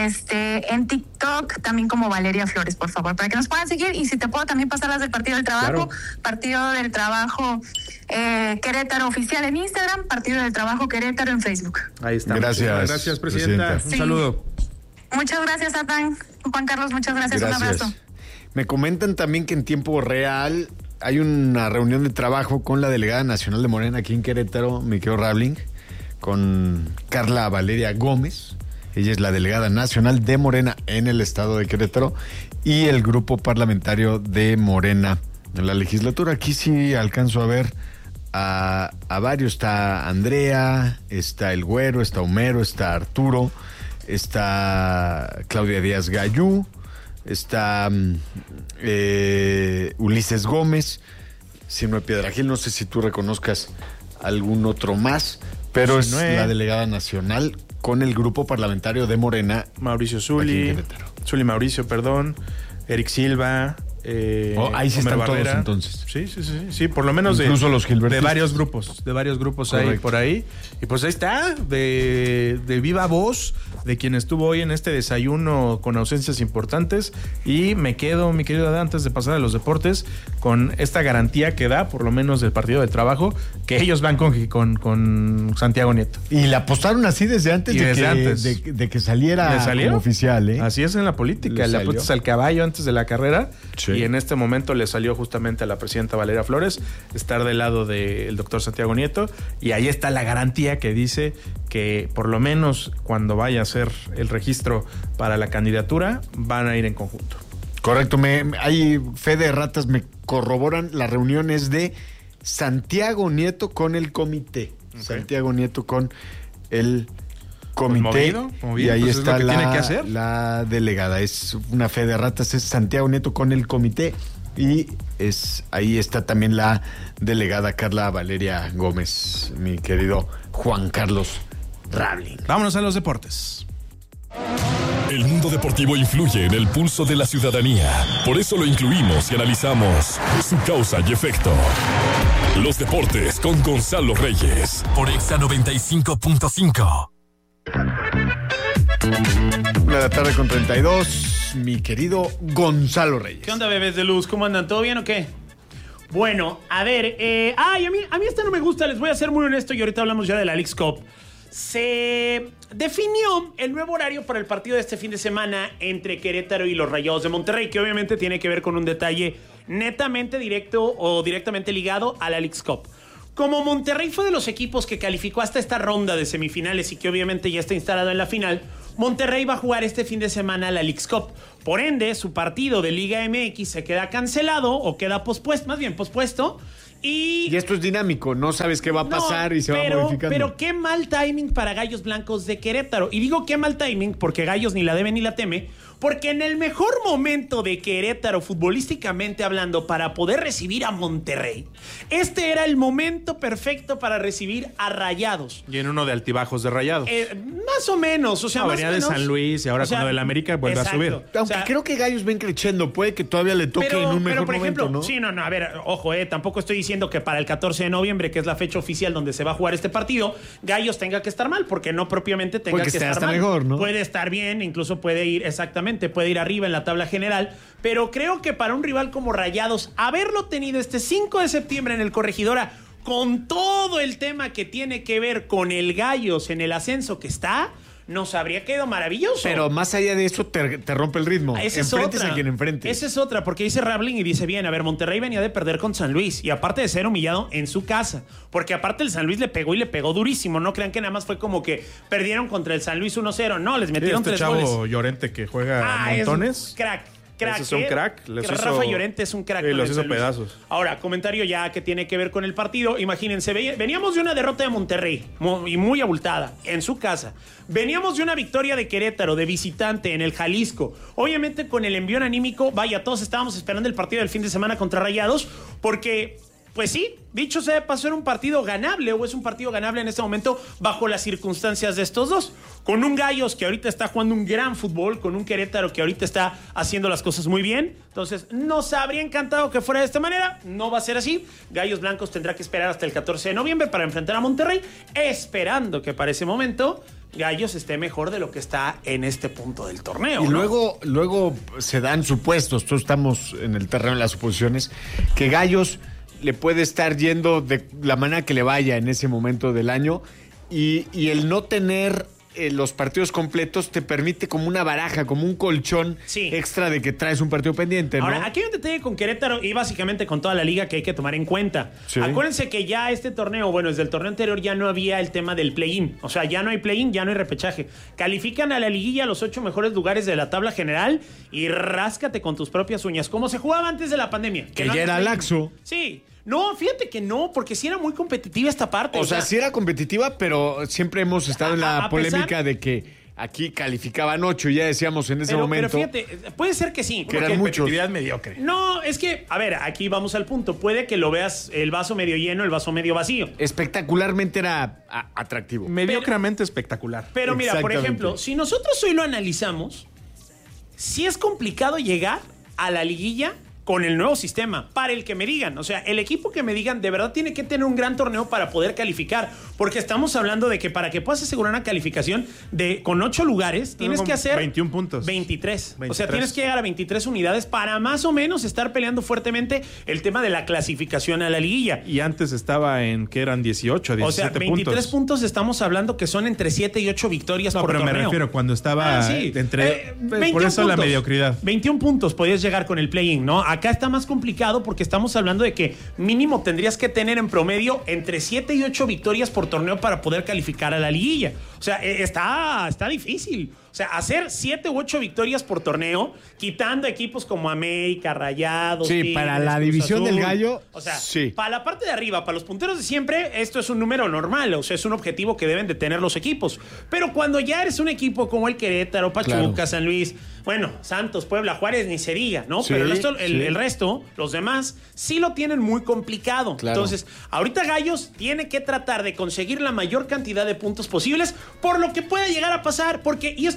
Speaker 13: este en TikTok también como Valeria Flores, por favor, para que nos puedan seguir. Y si te puedo también pasar las del Partido del Trabajo, claro. Partido del Trabajo eh, Querétaro Oficial en Instagram, Partido del Trabajo Querétaro en Facebook.
Speaker 2: Ahí está.
Speaker 3: Gracias.
Speaker 2: Gracias, Presidenta. Presidenta. Un
Speaker 13: sí.
Speaker 2: saludo.
Speaker 13: Muchas gracias, Adán. Juan Carlos, muchas gracias. gracias. Un abrazo.
Speaker 3: Me comentan también que en tiempo real hay una reunión de trabajo con la delegada nacional de Morena aquí en Querétaro, Miqueo Rabling, con Carla Valeria Gómez. Ella es la delegada nacional de Morena en el estado de Querétaro y el grupo parlamentario de Morena en la legislatura. Aquí sí alcanzo a ver a, a varios. Está Andrea, está el Güero, está Homero, está Arturo, está Claudia Díaz Gayú, está eh, Ulises Gómez, Sinue Piedragil. No sé si tú reconozcas algún otro más, pero Sinue, es la delegada nacional con el grupo parlamentario de Morena.
Speaker 2: Mauricio Zuli, Zuli Mauricio, perdón, Eric Silva. Eh,
Speaker 3: oh, ahí sí están Barrera. Todos entonces.
Speaker 2: Sí, sí, sí, sí, por lo menos
Speaker 3: incluso
Speaker 2: de,
Speaker 3: los Gilbertistas.
Speaker 2: De varios grupos, de varios grupos hay por ahí. Y pues ahí está, de, de viva voz, de quien estuvo hoy en este desayuno con ausencias importantes. Y me quedo, mi querido Adán, antes de pasar a los deportes, con esta garantía que da, por lo menos del Partido del Trabajo, que ellos van con, con, con Santiago Nieto.
Speaker 3: Y la apostaron así desde antes, de,
Speaker 2: desde
Speaker 3: que,
Speaker 2: antes.
Speaker 3: De, de que saliera como oficial, ¿eh?
Speaker 2: Así es en la política, le, le apuestas al caballo antes de la carrera. Sí. Y en este momento le salió justamente a la presidenta Valeria Flores estar del lado del doctor Santiago Nieto, y ahí está la garantía que dice que por lo menos cuando vaya a hacer el registro para la candidatura van a ir en conjunto.
Speaker 3: Correcto, me, hay fe de ratas, me corroboran las reuniones de Santiago Nieto con el comité. Okay. Santiago Nieto con el comité. Pues movido, movido, y ahí pues está es la, tiene que hacer. La delegada. Es una fe de ratas, es Santiago Nieto con el comité. Y es ahí está también la delegada Carla Valeria Gómez, mi querido Juan Carlos Rabling.
Speaker 2: Vámonos a los deportes.
Speaker 4: El mundo deportivo influye en el pulso de la ciudadanía. Por eso lo incluimos y analizamos su causa y efecto. Los deportes con Gonzalo Reyes por Exa noventa y cinco punto cinco.
Speaker 3: Una de la tarde con treinta y dos, mi querido Gonzalo Reyes.
Speaker 14: ¿Qué onda, bebés de luz? ¿Cómo andan? ¿Todo bien o qué? Bueno, a ver, eh, ay, a mí, a mí esta no me gusta, les voy a ser muy honesto y ahorita hablamos ya de la Leagues Cup. Se definió el nuevo horario para el partido de este fin de semana entre Querétaro y los Rayados de Monterrey, que obviamente tiene que ver con un detalle netamente directo o directamente ligado a la Leagues Cup. Como Monterrey fue de los equipos que calificó hasta esta ronda de semifinales y que obviamente ya está instalado en la final, Monterrey va a jugar este fin de semana la Leagues Cup. Por ende, su partido de Liga M X se queda cancelado o queda pospuesto, más bien pospuesto. Y,
Speaker 3: y esto es dinámico, no sabes qué va a pasar no, y se
Speaker 14: pero,
Speaker 3: va modificando.
Speaker 14: Pero qué mal timing para Gallos Blancos de Querétaro. Y digo qué mal timing porque Gallos ni la debe ni la teme, porque en el mejor momento de Querétaro, futbolísticamente hablando, para poder recibir a Monterrey, este era el momento perfecto para recibir a Rayados.
Speaker 2: Y en uno de altibajos de Rayados.
Speaker 14: Eh, más o menos, o sea,
Speaker 2: no,
Speaker 14: más
Speaker 2: venía
Speaker 14: o menos.
Speaker 2: de San Luis y ahora
Speaker 14: o sea,
Speaker 2: con lo del América vuelve exacto. a subir.
Speaker 3: Aunque
Speaker 14: o sea,
Speaker 3: creo que Gallos ven creciendo, puede que todavía le toque
Speaker 14: pero,
Speaker 3: en un mejor
Speaker 14: pero por
Speaker 3: momento,
Speaker 14: ejemplo,
Speaker 3: ¿no?
Speaker 14: Sí, no, no, a ver, ojo, eh, tampoco estoy diciendo que para el catorce de noviembre, que es la fecha oficial donde se va a jugar este partido, Gallos tenga que estar mal, porque no propiamente tenga
Speaker 3: porque
Speaker 14: que estar
Speaker 3: hasta
Speaker 14: mal.
Speaker 3: Mejor, ¿no?
Speaker 14: Puede estar bien, incluso puede ir, exactamente, puede ir arriba en la tabla general, pero creo que para un rival como Rayados, haberlo tenido este cinco de septiembre en el Corregidora, con todo el tema que tiene que ver con el Gallos en el ascenso que está, nos habría quedado maravilloso.
Speaker 3: Pero más allá de eso, te, te rompe el ritmo.
Speaker 14: Esa es
Speaker 3: enfrentes
Speaker 14: otra.
Speaker 3: a quien enfrentes.
Speaker 14: Esa es otra, porque dice Rabling y dice bien, a ver, Monterrey venía de perder con San Luis y aparte de ser humillado en su casa, porque aparte el San Luis le pegó y le pegó durísimo, no crean que nada más fue como que perdieron contra el San Luis uno cero, no, les metieron
Speaker 2: este
Speaker 14: tres
Speaker 2: chavo
Speaker 14: goles.
Speaker 2: Llorente que juega
Speaker 14: Ah,
Speaker 2: montones.
Speaker 14: Es crack. Crack,
Speaker 2: Ese es un
Speaker 14: ¿eh?
Speaker 2: crack. Les
Speaker 14: Rafa
Speaker 2: hizo,
Speaker 14: Llorente es un crack.
Speaker 2: Sí, los hizo pedazos.
Speaker 14: Ahora, comentario ya que tiene que ver con el partido. Imagínense, veníamos de una derrota de Monterrey muy, y muy abultada en su casa. Veníamos de una victoria de Querétaro, de visitante en el Jalisco. Obviamente con el envión anímico, vaya, todos estábamos esperando el partido del fin de semana contra Rayados porque... Pues sí, dicho sea de paso, era un partido ganable o es un partido ganable en este momento bajo las circunstancias de estos dos. Con un Gallos que ahorita está jugando un gran fútbol, con un Querétaro que ahorita está haciendo las cosas muy bien. Entonces, nos habría encantado que fuera de esta manera. No va a ser así. Gallos Blancos tendrá que esperar hasta el catorce de noviembre para enfrentar a Monterrey, esperando que para ese momento Gallos esté mejor de lo que está en este punto del torneo.
Speaker 3: Y
Speaker 14: ¿no?
Speaker 3: luego, luego se dan supuestos, todos estamos en el terreno de las suposiciones, que Gallos le puede estar yendo de la manera que le vaya en ese momento del año y, y el no tener eh, los partidos completos te permite como una baraja, como un colchón
Speaker 14: sí.
Speaker 3: extra de que traes un partido pendiente, ¿no?
Speaker 14: Ahora, aquí hay un detalle con Querétaro y básicamente con toda la liga que hay que tomar en cuenta. Sí. Acuérdense que ya este torneo, bueno, desde el torneo anterior ya no había el tema del play-in. O sea, ya no hay play-in, ya no hay repechaje. Califican a la liguilla los ocho mejores lugares de la tabla general y ráscate con tus propias uñas. Como se jugaba antes de la pandemia.
Speaker 3: Que, que no ya era laxo.
Speaker 14: Sí. No, fíjate que no, porque sí era muy competitiva esta parte.
Speaker 3: O, o sea, sea, sí era competitiva, pero siempre hemos estado a, en la polémica pesar, de que aquí calificaban ocho y ya decíamos en ese
Speaker 14: pero,
Speaker 3: momento.
Speaker 14: Pero fíjate, puede ser que sí.
Speaker 3: Que eran muchos.
Speaker 2: Competitividad mediocre.
Speaker 14: No, es que, a ver, aquí vamos al punto. Puede que lo veas el vaso medio lleno, el vaso medio vacío.
Speaker 3: Espectacularmente era a, atractivo.
Speaker 2: Mediocramente pero, espectacular.
Speaker 14: Pero mira, por ejemplo, si nosotros hoy lo analizamos, sí es complicado llegar a la liguilla con el nuevo sistema, para el que me digan. O sea, el equipo que me digan de verdad tiene que tener un gran torneo para poder calificar, porque estamos hablando de que para que puedas asegurar una calificación de con ocho lugares, tienes que hacer
Speaker 2: veintiún puntos.
Speaker 14: veintitrés. veintitrés. O sea, tienes que llegar a veintitrés unidades para más o menos estar peleando fuertemente el tema de la clasificación a la liguilla.
Speaker 2: Y antes estaba en que eran dieciocho, diecisiete puntos. O sea,
Speaker 14: veintitrés puntos. puntos estamos hablando que son entre siete y ocho victorias
Speaker 2: no,
Speaker 14: por
Speaker 2: pero
Speaker 14: torneo.
Speaker 2: me refiero cuando estaba ah, sí. entre
Speaker 14: eh,
Speaker 2: por eso puntos, la mediocridad.
Speaker 14: veintiún puntos podías llegar con el play-in, ¿no? Acá está más complicado porque estamos hablando de que mínimo tendrías que tener en promedio entre siete y ocho victorias por torneo para poder calificar a la liguilla. O sea, está, está difícil. O sea, hacer siete u ocho victorias por torneo, quitando equipos como América, Rayados.
Speaker 3: Sí,
Speaker 14: Tigres,
Speaker 3: para la
Speaker 14: Cruz
Speaker 3: división
Speaker 14: Azul.
Speaker 3: del Gallo.
Speaker 14: O sea,
Speaker 3: sí.
Speaker 14: para la parte de arriba, para los punteros de siempre, esto es un número normal. O sea, es un objetivo que deben de tener los equipos. Pero cuando ya eres un equipo como el Querétaro, Pachuca, claro. San Luis, bueno, Santos, Puebla, Juárez, ni se diga, ¿no?
Speaker 3: Sí,
Speaker 14: Pero el resto, el,
Speaker 3: sí.
Speaker 14: el resto, los demás, sí lo tienen muy complicado.
Speaker 3: Claro.
Speaker 14: Entonces, ahorita Gallos tiene que tratar de conseguir la mayor cantidad de puntos posibles por lo que pueda llegar a pasar. Porque, y esto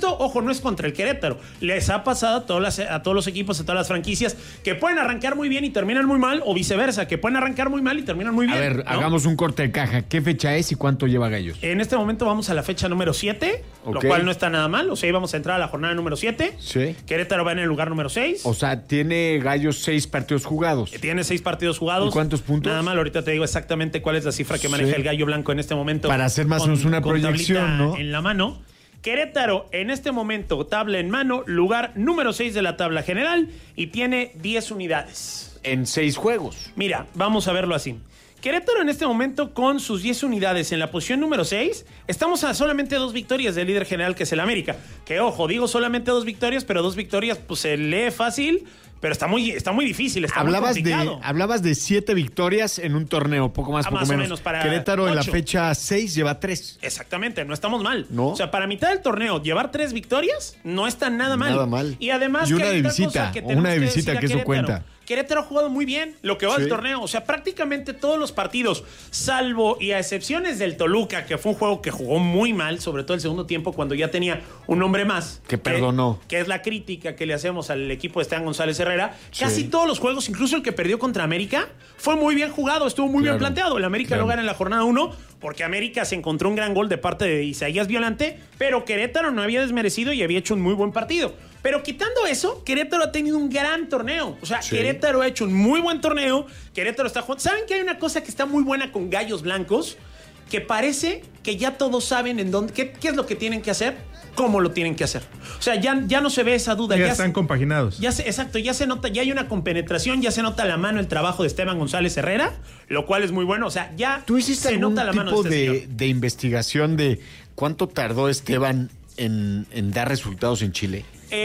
Speaker 14: esto, ojo, no es contra el Querétaro. Les ha pasado a todos, las, a todos los equipos, a todas las franquicias, que pueden arrancar muy bien y terminan muy mal, o viceversa, que pueden arrancar muy mal y terminan muy bien.
Speaker 3: A ver, ¿no? Hagamos un corte de caja. ¿Qué fecha es y cuánto lleva Gallos?
Speaker 14: En este momento vamos a la fecha número siete, okay. Lo cual no está nada mal. O sea, íbamos a entrar a la jornada número siete.
Speaker 3: Sí.
Speaker 14: Querétaro va en el lugar número seis.
Speaker 3: O sea, tiene Gallos seis partidos jugados.
Speaker 14: Tiene seis partidos jugados.
Speaker 3: ¿Y cuántos puntos?
Speaker 14: Nada mal, ahorita te digo exactamente cuál es la cifra que maneja sí. el Gallo Blanco en este momento.
Speaker 3: Para hacer más o menos una proyección, ¿no?
Speaker 14: En la mano. Querétaro, en este momento, tabla en mano, lugar número seis de la tabla general y tiene diez unidades.
Speaker 3: En seis juegos.
Speaker 14: Mira, vamos a verlo así. Querétaro en este momento con sus diez unidades en la posición número seis, estamos a solamente dos victorias del líder general que es el América. Que ojo, digo solamente dos victorias, pero dos victorias pues se lee fácil, pero está muy, está muy difícil, está
Speaker 3: hablabas
Speaker 14: muy complicado.
Speaker 3: De, hablabas de siete victorias en un torneo, poco más,
Speaker 14: ah,
Speaker 3: poco
Speaker 14: más
Speaker 3: menos.
Speaker 14: O menos para
Speaker 3: Querétaro
Speaker 14: ocho.
Speaker 3: En la fecha seis lleva tres.
Speaker 14: Exactamente, no estamos mal.
Speaker 3: ¿No?
Speaker 14: O sea, para mitad del torneo, llevar tres victorias no está nada mal.
Speaker 3: Nada mal.
Speaker 14: Y además...
Speaker 3: Y una de visita, una de visita que eso cuenta.
Speaker 14: Querétaro ha jugado muy bien lo que va sí. del torneo. O sea, prácticamente todos los partidos, salvo y a excepciones del Toluca, que fue un juego que jugó muy mal, sobre todo el segundo tiempo, cuando ya tenía un hombre más.
Speaker 3: Que perdonó.
Speaker 14: Que, que es la crítica que le hacemos al equipo de Esteban González Herrera. Sí. Casi todos los juegos, incluso el que perdió contra América, fue muy bien jugado, estuvo muy claro. bien planteado. El América claro. lo gana en la jornada uno, porque América se encontró un gran gol de parte de Isaías Violante, pero Querétaro no había desmerecido y había hecho un muy buen partido. Pero quitando eso, Querétaro ha tenido un gran torneo. O sea, sí. Querétaro ha hecho un muy buen torneo. Querétaro está jugando. ¿Saben que hay una cosa que está muy buena con Gallos Blancos? Que parece que ya todos saben en dónde, qué, qué es lo que tienen que hacer, cómo lo tienen que hacer. O sea, ya, ya no se ve esa duda.
Speaker 2: Ya,
Speaker 14: ya
Speaker 2: están
Speaker 14: se,
Speaker 2: compaginados.
Speaker 14: Ya se, exacto, ya se nota, ya hay una compenetración, ya se nota la mano, el trabajo de Esteban González Herrera, lo cual es muy bueno. O sea, ya
Speaker 3: ¿Tú hiciste
Speaker 14: se nota la mano
Speaker 3: tipo
Speaker 14: de, este
Speaker 3: de, de investigación de cuánto tardó Esteban en, en dar resultados en Chile?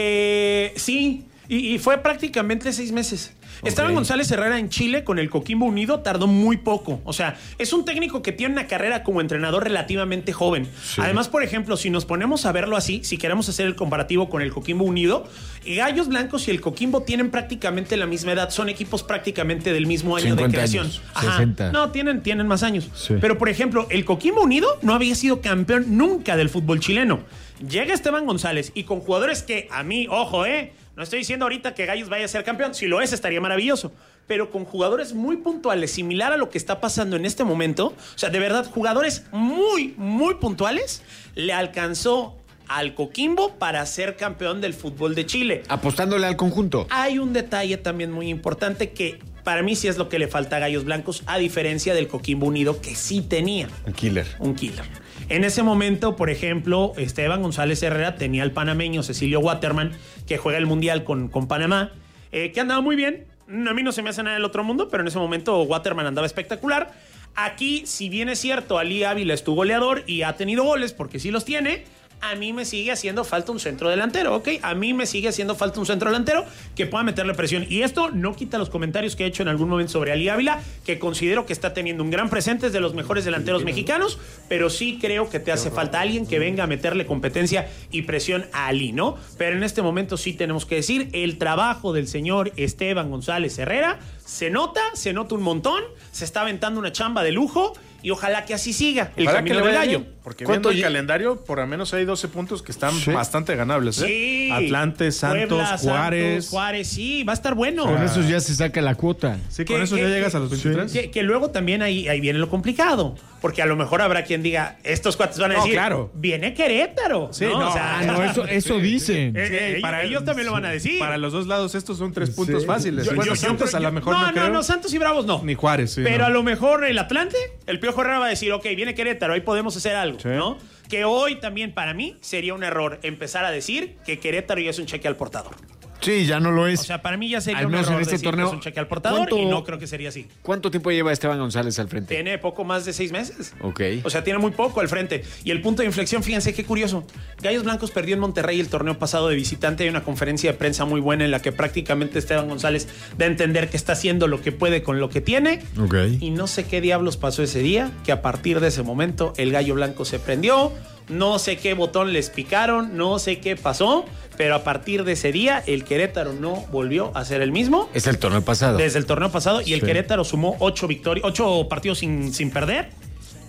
Speaker 14: Eh, sí, y, y fue prácticamente seis meses. Okay. Esteban González Herrera en Chile con el Coquimbo Unido tardó muy poco. O sea, es un técnico que tiene una carrera como entrenador relativamente joven. Sí. Además, por ejemplo, si nos ponemos a verlo así, si queremos hacer el comparativo con el Coquimbo Unido, Gallos Blancos y el Coquimbo tienen prácticamente la misma edad. Son equipos prácticamente del mismo año de creación.
Speaker 3: Años,
Speaker 14: Ajá.
Speaker 3: sesenta.
Speaker 14: No, tienen, tienen más años.
Speaker 3: Sí.
Speaker 14: Pero, por ejemplo, el Coquimbo Unido no había sido campeón nunca del fútbol chileno. Llega Esteban González y con jugadores que a mí, ojo, eh, no estoy diciendo ahorita que Gallos vaya a ser campeón. Si lo es, estaría maravilloso. Pero con jugadores muy puntuales, similar a lo que está pasando en este momento. O sea, de verdad, jugadores muy, muy puntuales, le alcanzó al Coquimbo para ser campeón del fútbol de Chile.
Speaker 3: Apostándole al conjunto.
Speaker 14: Hay un detalle también muy importante que para mí sí es lo que le falta a Gallos Blancos, a diferencia del Coquimbo Unido, que sí tenía.
Speaker 3: Un killer.
Speaker 14: Un killer. En ese momento, por ejemplo, Esteban González Herrera tenía al panameño Cecilio Waterman, que juega el Mundial con, con Panamá, eh, que andaba muy bien. A mí no se me hace nada del otro mundo, pero en ese momento Waterman andaba espectacular. Aquí, si bien es cierto, Ali Ávila es tu goleador y ha tenido goles, porque sí los tiene, a mí me sigue haciendo falta un centro delantero, ¿ok? A mí me sigue haciendo falta un centro delantero que pueda meterle presión. Y esto no quita los comentarios que he hecho en algún momento sobre Ali Ávila, que considero que está teniendo un gran presente, es de los mejores delanteros mexicanos, pero sí creo que te hace falta alguien que venga a meterle competencia y presión a Ali, ¿no? Pero en este momento sí tenemos que decir, el trabajo del señor Esteban González Herrera se nota, se nota un montón, se está aventando una chamba de lujo. Y ojalá que así siga el
Speaker 2: ojalá
Speaker 14: camino
Speaker 2: que
Speaker 14: del
Speaker 2: vaya
Speaker 14: Gallo.
Speaker 2: Bien, porque viendo el calendario, por lo menos hay doce puntos que están sí. bastante ganables. ¿eh?
Speaker 14: Sí.
Speaker 2: Atlante, Santos,
Speaker 14: Puebla,
Speaker 2: Juárez.
Speaker 14: Santos, Juárez, sí, va a estar bueno.
Speaker 3: Con eso ya se saca la cuota.
Speaker 2: Sí, con eso ya llegas a los veintitrés.
Speaker 14: Que, que luego también ahí, ahí viene lo complicado. Porque a lo mejor habrá quien diga, estos cuates van a decir,
Speaker 2: no, claro.
Speaker 14: viene Querétaro.
Speaker 3: Sí, no, no, o sea, no eso, eso sí, dicen.
Speaker 14: Eh, eh,
Speaker 2: sí,
Speaker 14: para ellos sí, también lo van a decir.
Speaker 2: Para los dos lados estos son tres puntos
Speaker 3: sí.
Speaker 2: fáciles.
Speaker 14: Yo,
Speaker 2: bueno,
Speaker 14: yo,
Speaker 2: Santos
Speaker 14: yo,
Speaker 2: a lo mejor
Speaker 14: no,
Speaker 2: no,
Speaker 14: no,
Speaker 2: creo.
Speaker 14: no, Santos y Bravos no.
Speaker 2: Ni Juárez, sí.
Speaker 14: Pero
Speaker 2: no.
Speaker 14: a lo mejor el Atlante, el Piojo Herrera va a decir, ok, viene Querétaro, ahí podemos hacer algo, sí. ¿no? Que hoy también para mí sería un error empezar a decir que Querétaro ya es un cheque al portador.
Speaker 3: Sí, ya no lo es.
Speaker 14: O sea, para mí ya sería
Speaker 3: al
Speaker 14: un error
Speaker 3: en este
Speaker 14: decir
Speaker 3: torneo,
Speaker 14: que es un cheque al portador y no creo que sería así.
Speaker 3: ¿Cuánto tiempo lleva Esteban González al frente?
Speaker 14: Tiene poco más de seis meses.
Speaker 3: Ok.
Speaker 14: O sea, tiene muy poco al frente. Y el punto de inflexión, fíjense qué curioso. Gallos Blancos perdió en Monterrey el torneo pasado de visitante. Hay una conferencia de prensa muy buena en la que prácticamente Esteban González da a entender que está haciendo lo que puede con lo que tiene.
Speaker 3: Ok.
Speaker 14: Y no sé qué diablos pasó ese día, que a partir de ese momento el Gallo Blanco se prendió. No sé qué botón les picaron, no sé qué pasó, pero a partir de ese día el Querétaro no volvió a ser el mismo.
Speaker 3: Es el torneo pasado.
Speaker 14: Desde el torneo pasado y el
Speaker 3: sí.
Speaker 14: Querétaro sumó ocho victorias, ocho partidos sin, sin perder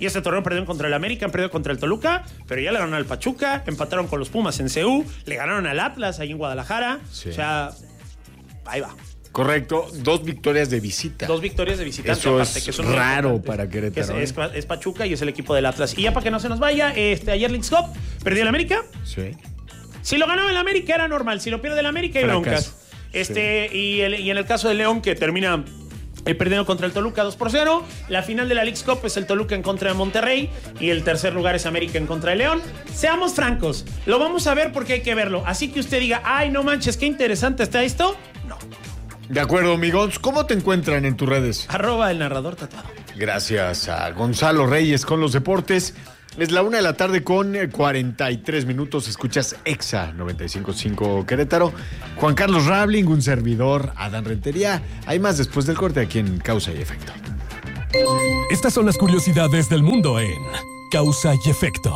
Speaker 14: Y este torneo perdieron contra el América, han perdido contra el Toluca, pero ya le ganaron al Pachuca, empataron con los Pumas en C U, le ganaron al Atlas ahí en Guadalajara. Sí. O sea, ahí va.
Speaker 3: Correcto, dos victorias de visita.
Speaker 14: Dos victorias de visitante.
Speaker 3: Eso
Speaker 14: aparte,
Speaker 3: es
Speaker 14: que son
Speaker 3: raro para Querétaro.
Speaker 14: Es, es, es Pachuca y es el equipo del Atlas. Y ya para que no se nos vaya, este, ayer Leagues Cup, perdió el América.
Speaker 3: Sí.
Speaker 14: Si lo ganaba el América era normal, si lo pierde el América hay broncas. Este, sí. y, el, y en el caso de León, que termina eh, perdiendo contra el Toluca dos por cero, la final de la Leagues Cup es el Toluca en contra de Monterrey y el tercer lugar es América en contra de León. Seamos francos, lo vamos a ver porque hay que verlo. Así que usted diga, ay, no manches, qué interesante está esto. No.
Speaker 3: De acuerdo, amigos. ¿Cómo te encuentran en tus redes?
Speaker 14: Arroba el narrador tatuado.
Speaker 3: Gracias a Gonzalo Reyes con los deportes. Es la una de la tarde con cuarenta y tres minutos. Escuchas Exa noventa y cinco punto cinco Querétaro. Juan Carlos Rabling, un servidor, Adán Rentería. Hay más después del corte aquí en Causa y Efecto.
Speaker 4: Estas son las curiosidades del mundo en Causa y Efecto.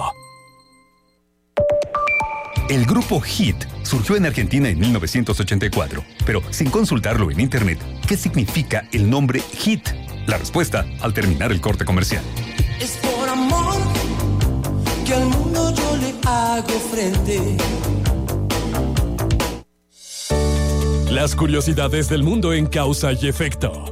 Speaker 5: El grupo Hit surgió en Argentina en mil novecientos ochenta y cuatro, pero sin consultarlo en internet, ¿qué significa el nombre Hit? La respuesta al terminar el corte comercial.
Speaker 11: Es por amor que al mundo yo le hago frente.
Speaker 4: Las curiosidades del mundo en Causa y Efecto.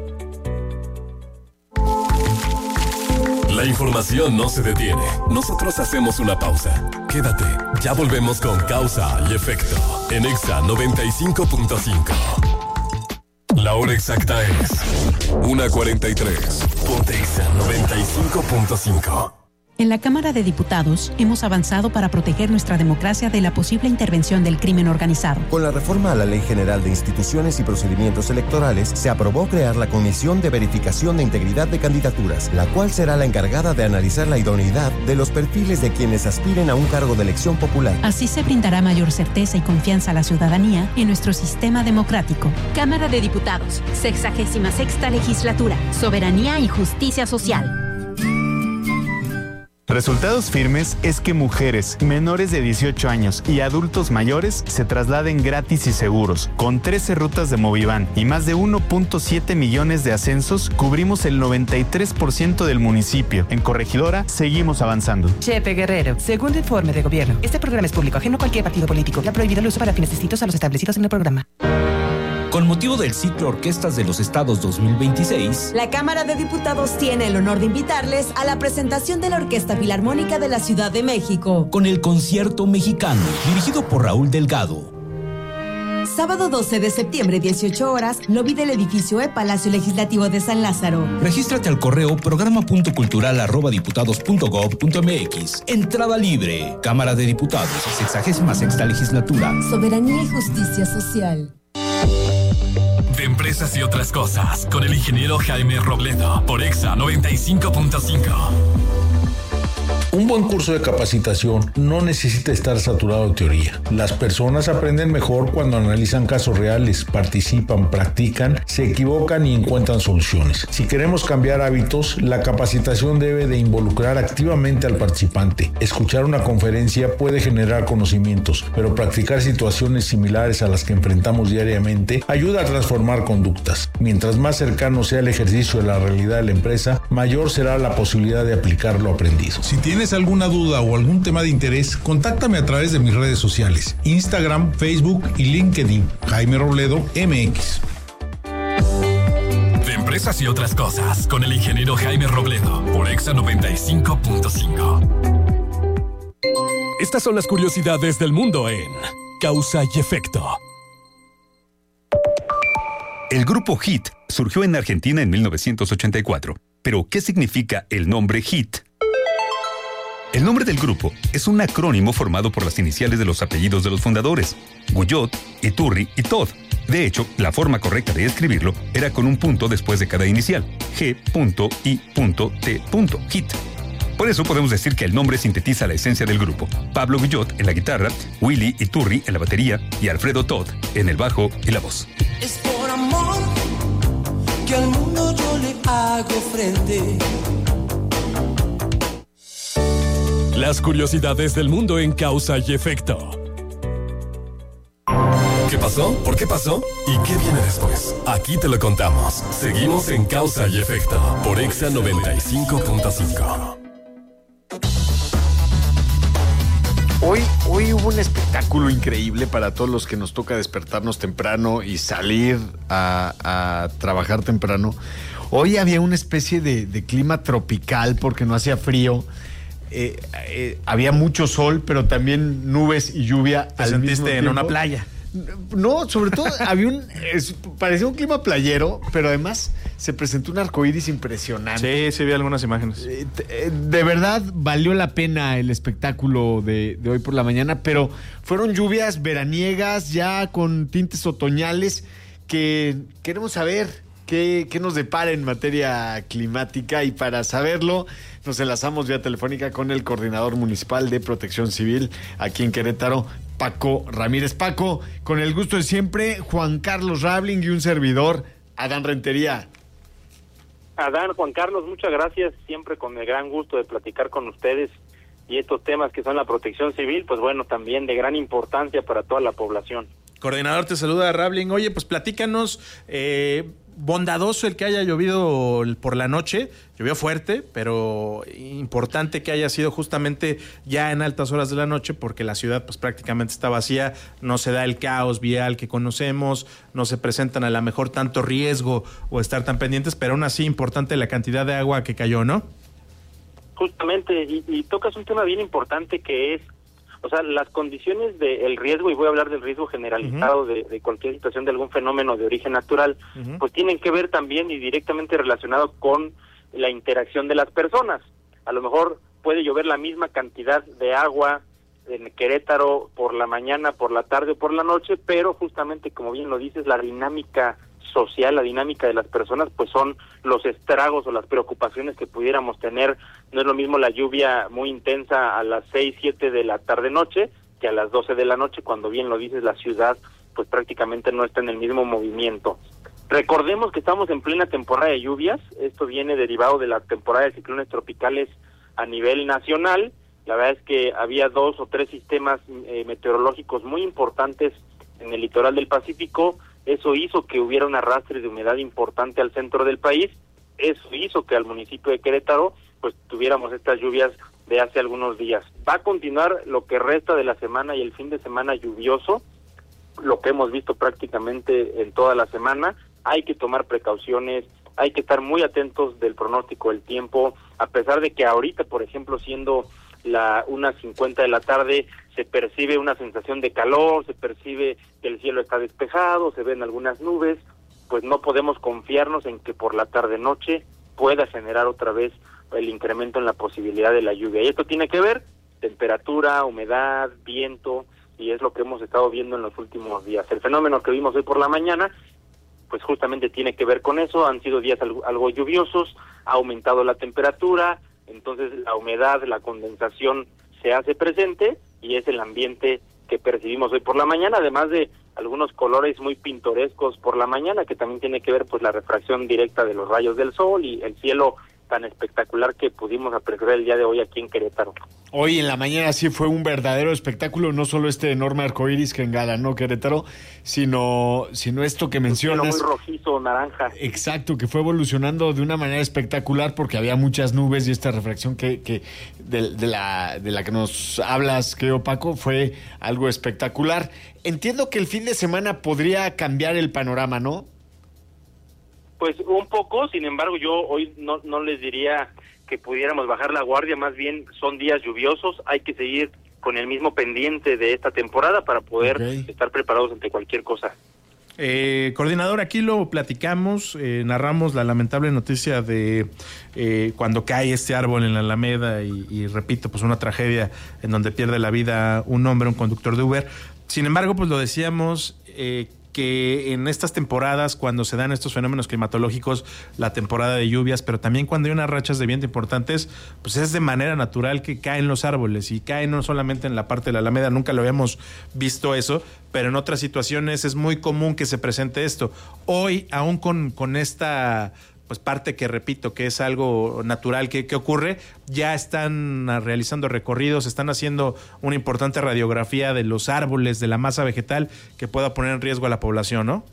Speaker 4: La información no se detiene. Nosotros hacemos una pausa. Quédate, ya volvemos con Causa y Efecto en Exa noventa y cinco punto cinco. La hora exacta es una cuarenta y tres. Ponte Exa noventa y cinco punto cinco.
Speaker 15: En la Cámara de Diputados hemos avanzado para proteger nuestra democracia de la posible intervención del crimen organizado.
Speaker 16: Con la reforma a la Ley General de Instituciones y Procedimientos Electorales, se aprobó crear la Comisión de Verificación de Integridad de Candidaturas, la cual será la encargada de analizar la idoneidad de los perfiles de quienes aspiren a un cargo de elección popular.
Speaker 15: Así se brindará mayor certeza y confianza a la ciudadanía en nuestro sistema democrático.
Speaker 17: Cámara de Diputados, sexagésima sexta legislatura, soberanía y justicia social.
Speaker 18: Resultados firmes es que mujeres menores de dieciocho años y adultos mayores se trasladen gratis y seguros. Con trece rutas de Movivan y más de uno punto siete millones de ascensos, cubrimos el noventa y tres por ciento del municipio. En Corregidora, seguimos avanzando.
Speaker 19: Chepe Guerrero, segundo informe de gobierno. Este programa es público, ajeno a cualquier partido político. Ha prohibido el uso para fines distintos a los establecidos en el programa.
Speaker 20: Con motivo del ciclo Orquestas de los Estados dos mil veintiséis,
Speaker 21: la Cámara de Diputados tiene el honor de invitarles a la presentación de la Orquesta Filarmónica de la Ciudad de México,
Speaker 20: con el Concierto Mexicano, dirigido por Raúl Delgado.
Speaker 21: Sábado doce de septiembre, dieciocho horas, lobby del edificio E, Palacio Legislativo de San Lázaro.
Speaker 20: Regístrate al correo programa punto cultural arroba diputados punto gob punto mx. Entrada libre. Cámara de Diputados, sexagésima sexta legislatura.
Speaker 21: Soberanía y justicia social.
Speaker 4: De empresas y otras cosas, con el ingeniero Jaime Robledo, por Exa noventa y cinco punto cinco.
Speaker 22: Un buen curso de capacitación no necesita estar saturado de teoría. Las personas aprenden mejor cuando analizan casos reales, participan, practican, se equivocan y encuentran soluciones. Si queremos cambiar hábitos, la capacitación debe de involucrar activamente al participante. Escuchar una conferencia puede generar conocimientos, pero practicar situaciones similares a las que enfrentamos diariamente ayuda a transformar conductas. Mientras más cercano sea el ejercicio de la realidad de la empresa, mayor será la posibilidad de aplicar lo aprendido.
Speaker 23: Si tienes alguna duda o algún tema de interés, contáctame a través de mis redes sociales, Instagram, Facebook y LinkedIn. Jaime Robledo M X.
Speaker 4: De empresas y otras cosas, con el ingeniero Jaime Robledo, por Exa noventa y cinco punto cinco. Estas son las curiosidades del mundo en Causa y Efecto.
Speaker 5: El grupo Hit surgió en Argentina en mil novecientos ochenta y cuatro. Pero, ¿qué significa el nombre Hit? El nombre del grupo es un acrónimo formado por las iniciales de los apellidos de los fundadores, Guyot, Iturri y Todd. De hecho, la forma correcta de escribirlo era con un punto después de cada inicial, G I T Hit. Por eso podemos decir que el nombre sintetiza la esencia del grupo. Pablo Guyot en la guitarra, Willy Iturri en la batería y Alfredo Todd en el bajo y la voz.
Speaker 11: Es por amor que al mundo yo le hago frente.
Speaker 4: Las curiosidades del mundo en Causa y Efecto. ¿Qué pasó? ¿Por qué pasó? ¿Y qué viene después? Aquí te lo contamos. Seguimos en Causa y Efecto por Exa noventa y cinco punto cinco.
Speaker 3: Hoy, hoy hubo un espectáculo increíble para todos los que nos toca despertarnos temprano y salir a, a trabajar temprano. Hoy había una especie de, de clima tropical porque no hacía frío. Eh, eh, había mucho sol, pero también nubes y lluvia.
Speaker 2: ¿Te sentiste en una playa?
Speaker 3: No, sobre todo había un, es, parecía un clima playero, pero además se presentó un arcoíris impresionante.
Speaker 2: Sí, sí vi algunas imágenes.
Speaker 3: Eh, de verdad valió la pena el espectáculo de, de hoy por la mañana, pero fueron lluvias veraniegas ya con tintes otoñales que queremos saber qué, qué nos depara en materia climática, y para saberlo nos enlazamos vía telefónica con el coordinador municipal de Protección Civil aquí en Querétaro, Paco Ramírez. Paco, con el gusto de siempre, Juan Carlos Rabling y un servidor, Adán Rentería.
Speaker 1: Adán, Juan Carlos, muchas gracias, siempre con el gran gusto de platicar con ustedes, y estos temas que son la protección civil, pues bueno, también de gran importancia para toda la población.
Speaker 2: Coordinador, te saluda Rabling. Oye, pues platícanos, eh, bondadoso el que haya llovido por la noche, llovió fuerte, pero importante que haya sido justamente ya en altas horas de la noche, porque la ciudad pues prácticamente está vacía, no se da el caos vial que conocemos, no se presentan a lo mejor tanto riesgo o estar tan pendientes, pero aún así importante la cantidad de agua que cayó, ¿no?
Speaker 1: Justamente, y, y tocas un tema bien importante que es, o sea, las condiciones del riesgo, y voy a hablar del riesgo generalizado uh-huh. de, de cualquier situación de algún fenómeno de origen natural, uh-huh. pues tienen que ver también y directamente relacionado con la interacción de las personas. A lo mejor puede llover la misma cantidad de agua en Querétaro por la mañana, por la tarde o por la noche, pero justamente, como bien lo dices, la dinámica social, la dinámica de las personas, pues son los estragos o las preocupaciones que pudiéramos tener. No es lo mismo la lluvia muy intensa a las seis, siete de la tarde-noche que a las doce de la noche, cuando bien lo dices, la ciudad pues prácticamente no está en el mismo movimiento. Recordemos que estamos en plena temporada de lluvias, esto viene derivado de la temporada de ciclones tropicales a nivel nacional. La verdad es que había dos o tres sistemas eh, meteorológicos muy importantes en el litoral del Pacífico. Eso hizo que hubiera un arrastre de humedad importante al centro del país. Eso hizo que al municipio de Querétaro pues tuviéramos estas lluvias de hace algunos días. Va a continuar lo que resta de la semana y el fin de semana lluvioso, lo que hemos visto prácticamente en toda la semana. Hay que tomar precauciones, hay que estar muy atentos del pronóstico del tiempo, a pesar de que ahorita, por ejemplo, siendo la una cincuenta de la tarde, se percibe una sensación de calor, se percibe que el cielo está despejado, se ven algunas nubes, pues no podemos confiarnos en que por la tarde-noche pueda generar otra vez el incremento en la posibilidad de la lluvia. Y esto tiene que ver temperatura, humedad, viento, y es lo que hemos estado viendo en los últimos días. El fenómeno que vimos hoy por la mañana, pues justamente tiene que ver con eso. Han sido días algo, algo lluviosos, ha aumentado la temperatura, entonces la humedad, la condensación se hace presente y es el ambiente que percibimos hoy por la mañana, además de algunos colores muy pintorescos por la mañana, que también tiene que ver pues la refracción directa de los rayos del sol y el cielo tan espectacular que pudimos apreciar el día de hoy aquí en Querétaro.
Speaker 3: Hoy en la mañana sí fue un verdadero espectáculo, no solo este enorme arcoíris que engalanó Querétaro, sino, sino esto que mencionas.
Speaker 1: Muy rojizo, naranja.
Speaker 3: Exacto, que fue evolucionando de una manera espectacular porque había muchas nubes y esta refracción que, que de, de, la, de la que nos hablas, creo, Paco, fue algo espectacular. Entiendo que el fin de semana podría cambiar el panorama, ¿no?
Speaker 1: Pues un poco, sin embargo, yo hoy no, no les diría que pudiéramos bajar la guardia, más bien son días lluviosos, hay que seguir con el mismo pendiente de esta temporada para poder okay. estar preparados ante cualquier cosa.
Speaker 2: Eh, coordinador, aquí lo platicamos, eh, narramos la lamentable noticia de eh, cuando cae este árbol en la Alameda y, y repito, pues una tragedia en donde pierde la vida un hombre, un conductor de Uber. Sin embargo, pues lo decíamos, eh, que en estas temporadas, cuando se dan estos fenómenos climatológicos, la temporada de lluvias, pero también cuando hay unas rachas de viento importantes, pues es de manera natural que caen los árboles, y caen no solamente en la parte de la Alameda, nunca lo habíamos visto eso, pero en otras situaciones es muy común que se presente esto. Hoy, aún con, con esta pues parte que repito que es algo natural que, que ocurre, ya están realizando recorridos, están haciendo una importante radiografía de los árboles, de la masa vegetal que pueda poner en riesgo a la población, ¿no?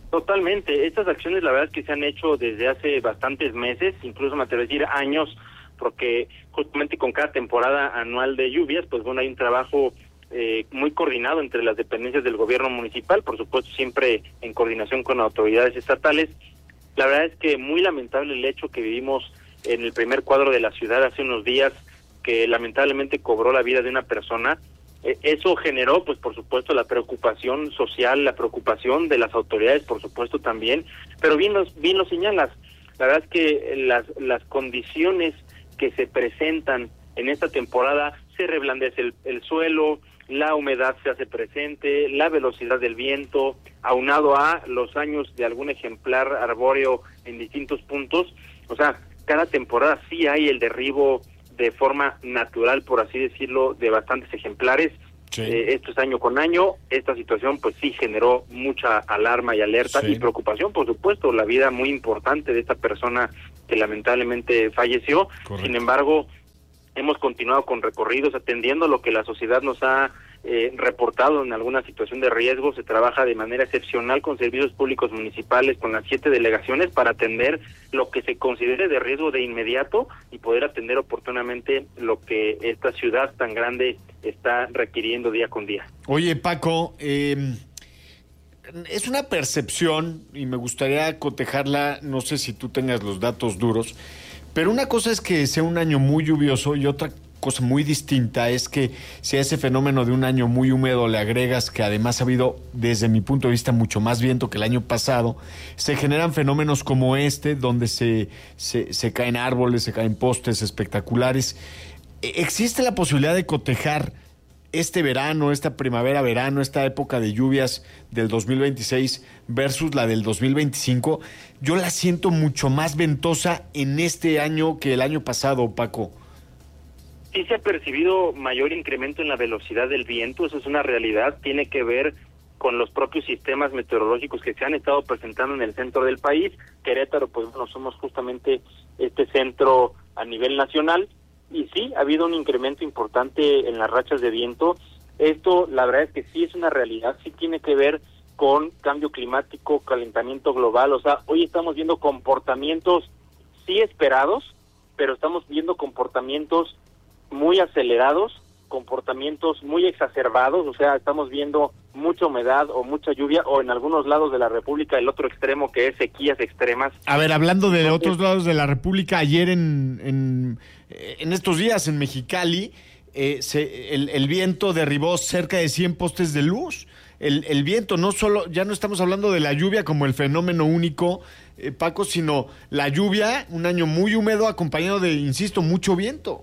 Speaker 1: Totalmente, estas acciones la verdad es que se han hecho desde hace bastantes meses, incluso me atrevo a decir años, porque justamente con cada temporada anual de lluvias, pues bueno, hay un trabajo eh, muy coordinado entre las dependencias del gobierno municipal, por supuesto siempre en coordinación con autoridades estatales. La verdad es que muy lamentable el hecho que vivimos en el primer cuadro de la ciudad hace unos días, que lamentablemente cobró la vida de una persona. Eh, eso generó, pues por supuesto, la preocupación social, la preocupación de las autoridades, por supuesto también, pero bien, los, bien lo señalas, la verdad es que las, las condiciones que se presentan en esta temporada, se reblandece el, el suelo, la humedad se hace presente, la velocidad del viento, aunado a los años de algún ejemplar arbóreo en distintos puntos, o sea, cada temporada sí hay el derribo de forma natural, por así decirlo, de bastantes ejemplares. Sí. Eh, esto es año con año. Esta situación pues sí generó mucha alarma y alerta sí. y preocupación, por supuesto, la vida muy importante de esta persona que lamentablemente falleció. Correcto. Sin embargo, hemos continuado con recorridos atendiendo lo que la sociedad nos ha eh, reportado en alguna situación de riesgo. Se trabaja de manera excepcional con servicios públicos municipales, con las siete delegaciones, para atender lo que se considere de riesgo de inmediato y poder atender oportunamente lo que esta ciudad tan grande está requiriendo día con día.
Speaker 3: Oye, Paco, eh, es una percepción y me gustaría cotejarla, no sé si tú tengas los datos duros, pero una cosa es que sea un año muy lluvioso y otra cosa muy distinta es que si a ese fenómeno de un año muy húmedo le agregas que además ha habido, desde mi punto de vista, mucho más viento que el año pasado, se generan fenómenos como este, donde se, se, se caen árboles, se caen postes espectaculares. ¿Existe la posibilidad de cotejar este verano, esta primavera-verano, esta época de lluvias del dos mil veintiséis versus la del dos mil veinticinco? Yo la siento mucho más ventosa en este año que el año pasado, Paco.
Speaker 1: Sí se ha percibido mayor incremento en la velocidad del viento, eso es una realidad, tiene que ver con los propios sistemas meteorológicos que se han estado presentando en el centro del país. Querétaro, pues bueno, somos justamente este centro a nivel nacional, y sí, ha habido un incremento importante en las rachas de viento. Esto, la verdad es que sí es una realidad, sí tiene que ver con cambio climático, calentamiento global. O sea, hoy estamos viendo comportamientos sí esperados, pero estamos viendo comportamientos muy acelerados, comportamientos muy exacerbados. O sea, estamos viendo mucha humedad o mucha lluvia, o en algunos lados de la República el otro extremo, que es sequías extremas.
Speaker 3: A ver, hablando de Entonces, otros lados de la República, ayer en, en, en estos días en Mexicali, eh, se, el, el viento derribó cerca de cien postes de luz. El, el viento, no solo, ya no estamos hablando de la lluvia como el fenómeno único, eh, Paco, sino la lluvia, un año muy húmedo acompañado de, insisto, mucho viento.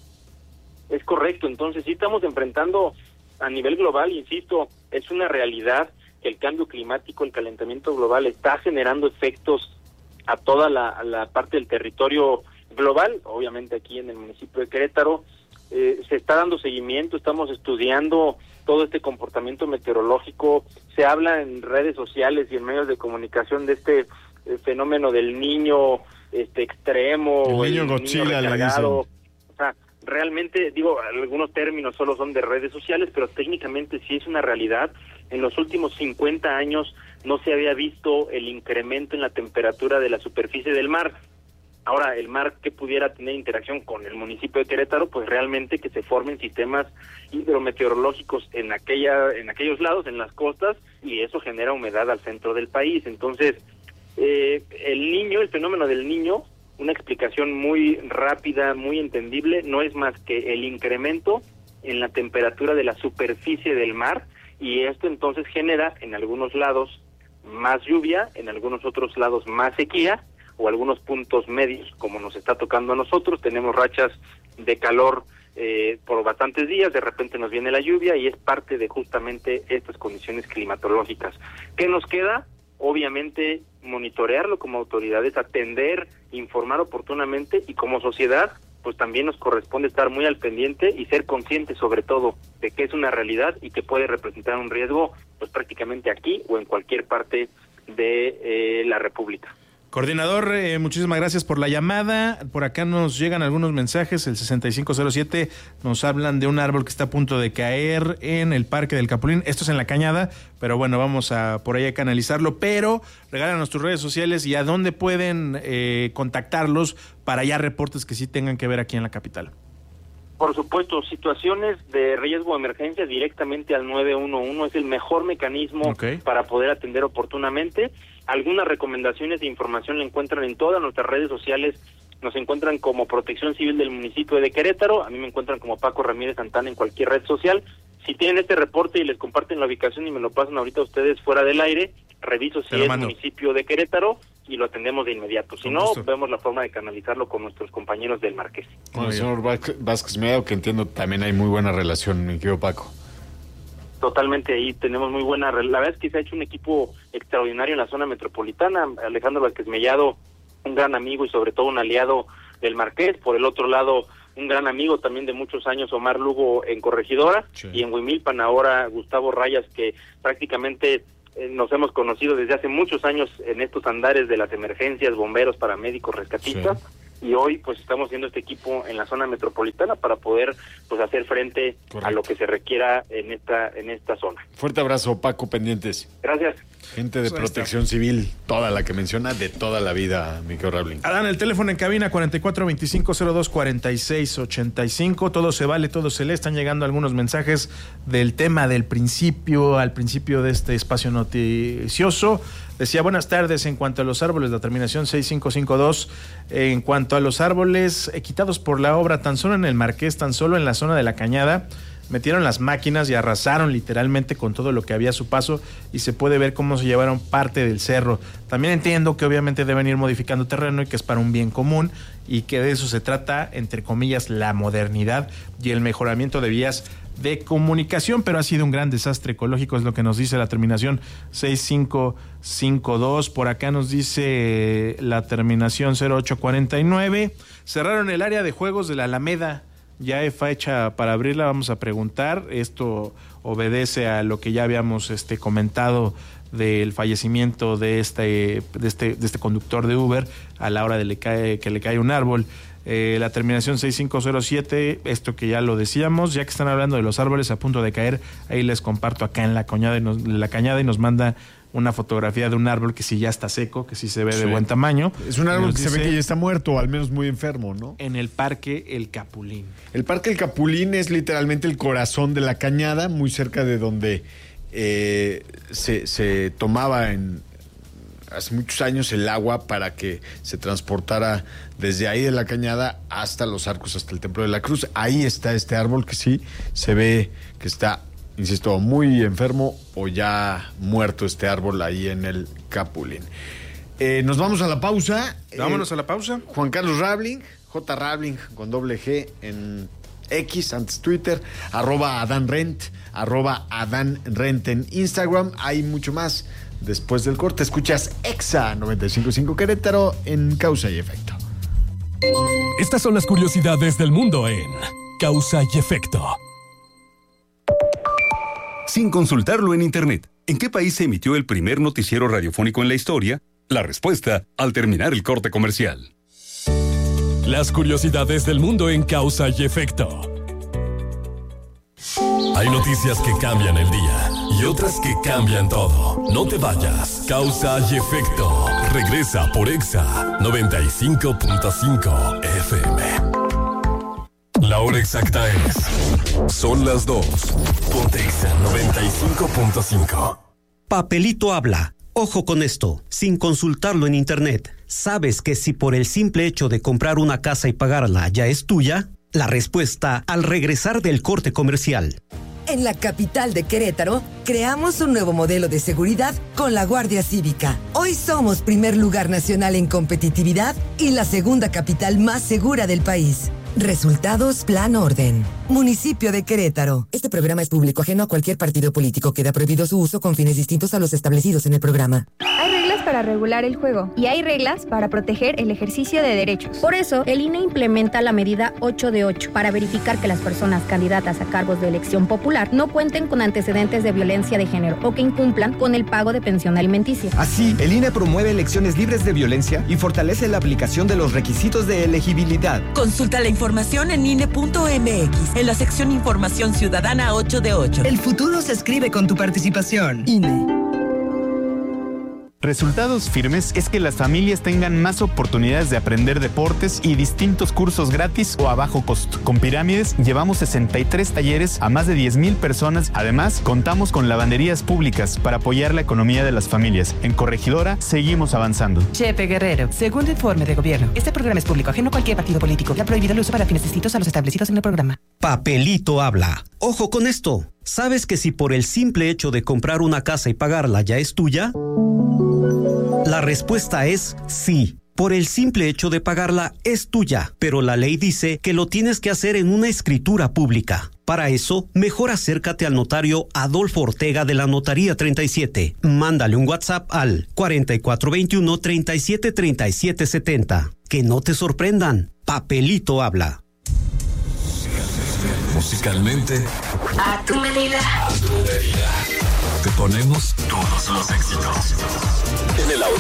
Speaker 1: Es correcto, entonces sí estamos enfrentando a nivel global, insisto, es una realidad que el cambio climático, el calentamiento global está generando efectos a toda la, la parte del territorio global. Obviamente aquí en el municipio de Querétaro eh, se está dando seguimiento, estamos estudiando todo este comportamiento meteorológico, se habla en redes sociales y en medios de comunicación de este eh, fenómeno del niño este extremo,
Speaker 3: el niño Godzilla, le dicen.
Speaker 1: O sea, realmente, digo, algunos términos solo son de redes sociales, pero técnicamente sí es una realidad. En los últimos cincuenta años no se había visto el incremento en la temperatura de la superficie del mar. Ahora, el mar que pudiera tener interacción con el municipio de Querétaro, pues realmente que se formen sistemas hidrometeorológicos en aquella, en aquellos lados, en las costas, y eso genera humedad al centro del país. Entonces, eh, el niño, el fenómeno del niño, una explicación muy rápida, muy entendible, no es más que el incremento en la temperatura de la superficie del mar, y esto entonces genera en algunos lados más lluvia, en algunos otros lados más sequía, o algunos puntos medios, como nos está tocando a nosotros. Tenemos rachas de calor eh, por bastantes días, de repente nos viene la lluvia, y es parte de justamente estas condiciones climatológicas. ¿Qué nos queda? Obviamente monitorearlo como autoridades, atender, informar oportunamente, y como sociedad pues también nos corresponde estar muy al pendiente y ser conscientes sobre todo de que es una realidad y que puede representar un riesgo pues prácticamente aquí o en cualquier parte de eh, la República.
Speaker 2: Coordinador, eh, muchísimas gracias por la llamada. Por acá nos llegan algunos mensajes. El sesenta y cinco cero siete nos hablan de un árbol que está a punto de caer en el Parque del Capulín. Esto es en La Cañada, pero bueno, vamos a por ahí a canalizarlo. Pero regálanos tus redes sociales y a dónde pueden eh, contactarlos para ya reportes que sí tengan que ver aquí en la capital.
Speaker 1: Por supuesto, situaciones de riesgo o emergencia directamente al nueve uno uno es el mejor mecanismo okay. para poder atender oportunamente. Algunas recomendaciones de información la encuentran en todas nuestras redes sociales. Nos encuentran como Protección Civil del municipio de Querétaro. A mí me encuentran como Paco Ramírez Santana en cualquier red social. Si tienen este reporte y les comparten la ubicación y me lo pasan ahorita a ustedes fuera del aire, reviso si es mando. municipio de Querétaro y lo atendemos de inmediato. Si no, vemos la forma de canalizarlo con nuestros compañeros del Marqués.
Speaker 3: Con el señor Vázquez Mellado, que entiendo también hay muy buena relación, mi querido Paco.
Speaker 1: Totalmente, ahí tenemos muy buena... La verdad es que se ha hecho un equipo extraordinario en la zona metropolitana. Alejandro Vázquez Mellado, un gran amigo y sobre todo un aliado del Marqués. Por el otro lado, un gran amigo también de muchos años, Omar Lugo en Corregidora. Sí. Y en Huimilpan ahora Gustavo Rayas, que prácticamente eh, nos hemos conocido desde hace muchos años en estos andares de las emergencias, bomberos, paramédicos, rescatistas. Sí. Y hoy pues estamos haciendo este equipo en la zona metropolitana para poder pues hacer frente Correcto. a lo que se requiera en esta en esta zona.
Speaker 3: Fuerte abrazo, Paco, pendientes.
Speaker 1: Gracias.
Speaker 3: Gente de pues Protección Civil, toda la que menciona, de toda la vida, Miquel Rabling.
Speaker 2: Adán, el teléfono en cabina cuarenta y cuatro veinticinco cero dos cuarenta y seis ochenta y cinco. Todo se vale, todo se lee. Están llegando algunos mensajes del tema del principio, al principio de este espacio noticioso. Decía, buenas tardes, en cuanto a los árboles, la terminación seis cinco cinco dos, en cuanto a los árboles eh, quitados por la obra, tan solo en el Marqués, tan solo en la zona de La Cañada, metieron las máquinas y arrasaron literalmente con todo lo que había a su paso y se puede ver cómo se llevaron parte del cerro. También entiendo que obviamente deben ir modificando terreno y que es para un bien común y que de eso se trata, entre comillas, la modernidad y el mejoramiento de vías de comunicación, pero ha sido un gran desastre ecológico, es lo que nos dice la terminación seis cinco cinco dos. Por acá nos dice la terminación cero ocho cuarenta y nueve. Cerraron el área de juegos de la Alameda. Ya hay fecha para abrirla, vamos a preguntar. Esto obedece a lo que ya habíamos este, comentado del fallecimiento de este, de este, de este conductor de Uber a la hora de le cae, que le cae un árbol. Eh, la terminación seis cinco cero siete, esto que ya lo decíamos, ya que están hablando de los árboles a punto de caer, ahí les comparto acá en la cañada y nos, la cañada y nos manda una fotografía de un árbol que sí ya está seco, que sí se ve sí. de buen tamaño.
Speaker 3: Es un árbol que se ve que ya está muerto, o al menos muy enfermo, ¿no?
Speaker 2: En el Parque El Capulín.
Speaker 3: El Parque El Capulín es literalmente el corazón de la cañada, muy cerca de donde eh, se, se tomaba en hace muchos años el agua para que se transportara desde ahí de la cañada hasta los arcos, hasta el Templo de la Cruz. Ahí está este árbol que sí se ve que está, insisto, muy enfermo o ya muerto este árbol ahí en el Capulín. Eh, nos vamos a la pausa.
Speaker 2: Vámonos
Speaker 3: eh,
Speaker 2: a la pausa.
Speaker 3: Juan Carlos Rabling, J. Rabling con doble G en X, antes Twitter, arroba Adán Rent, arroba Adán Rent en Instagram. Hay mucho más. Después del corte escuchas Exa noventa y cinco punto cinco Querétaro en Causa y Efecto.
Speaker 4: Estas son las curiosidades del mundo en Causa y Efecto.
Speaker 5: Sin consultarlo en Internet, ¿en qué país se emitió el primer noticiero radiofónico en la historia? La respuesta al terminar el corte comercial.
Speaker 4: Las curiosidades del mundo en Causa y Efecto. Hay noticias que cambian el día y otras que cambian todo. No te vayas. Causa y Efecto. Regresa por Exa noventa y cinco punto cinco F M. La hora exacta es... Son las dos. Ponte Exa noventa y cinco punto cinco.
Speaker 6: Papelito habla. Ojo con esto. Sin consultarlo en Internet, ¿sabes que si por el simple hecho de comprar una casa y pagarla ya es tuya? La respuesta al regresar del corte comercial.
Speaker 12: En la capital de Querétaro, creamos un nuevo modelo de seguridad con la Guardia Cívica. Hoy somos primer lugar nacional en competitividad y la segunda capital más segura del país. Resultados Plan Orden. Municipio de Querétaro. Este programa es público ajeno a cualquier partido político. Queda prohibido su uso con fines distintos a los establecidos en el programa.
Speaker 7: Hay reglas reglas para regular el juego y hay reglas para proteger el ejercicio de derechos.
Speaker 8: Por eso, el I N E implementa la medida ocho de ocho para verificar que las personas candidatas a cargos de elección popular no cuenten con antecedentes de violencia de género o que incumplan con el pago de pensión alimenticia.
Speaker 9: Así, el I N E promueve elecciones libres de violencia y fortalece la aplicación de los requisitos de elegibilidad.
Speaker 24: Consulta la información en I N E punto M X, en la sección Información Ciudadana ocho de ocho.
Speaker 25: El futuro se escribe con tu participación. I N E.
Speaker 18: Resultados firmes es que las familias tengan más oportunidades de aprender deportes y distintos cursos gratis o a bajo costo. Con Pirámides llevamos sesenta y tres talleres a más de diez mil personas. Además, contamos con lavanderías públicas para apoyar la economía de las familias. En Corregidora seguimos avanzando.
Speaker 19: Chepe Guerrero, segundo informe de gobierno. Este programa es público ajeno a cualquier partido político. Ha prohibido el uso para fines distintos a los establecidos en el programa.
Speaker 6: Papelito habla. Ojo con esto. ¿Sabes que si por el simple hecho de comprar una casa y pagarla ya es tuya? La respuesta es sí. Por el simple hecho de pagarla es tuya, pero la ley dice que lo tienes que hacer en una escritura pública. Para eso, mejor acércate al notario Adolfo Ortega de la Notaría treinta y siete. Mándale un WhatsApp al cuarenta y cuatro veintiuno, treinta y siete, treinta y siete setenta. Que no te sorprendan. Papelito habla.
Speaker 4: Musicalmente,
Speaker 17: a tu medida.
Speaker 4: a tu medida. Te ponemos todos los éxitos. En el auto,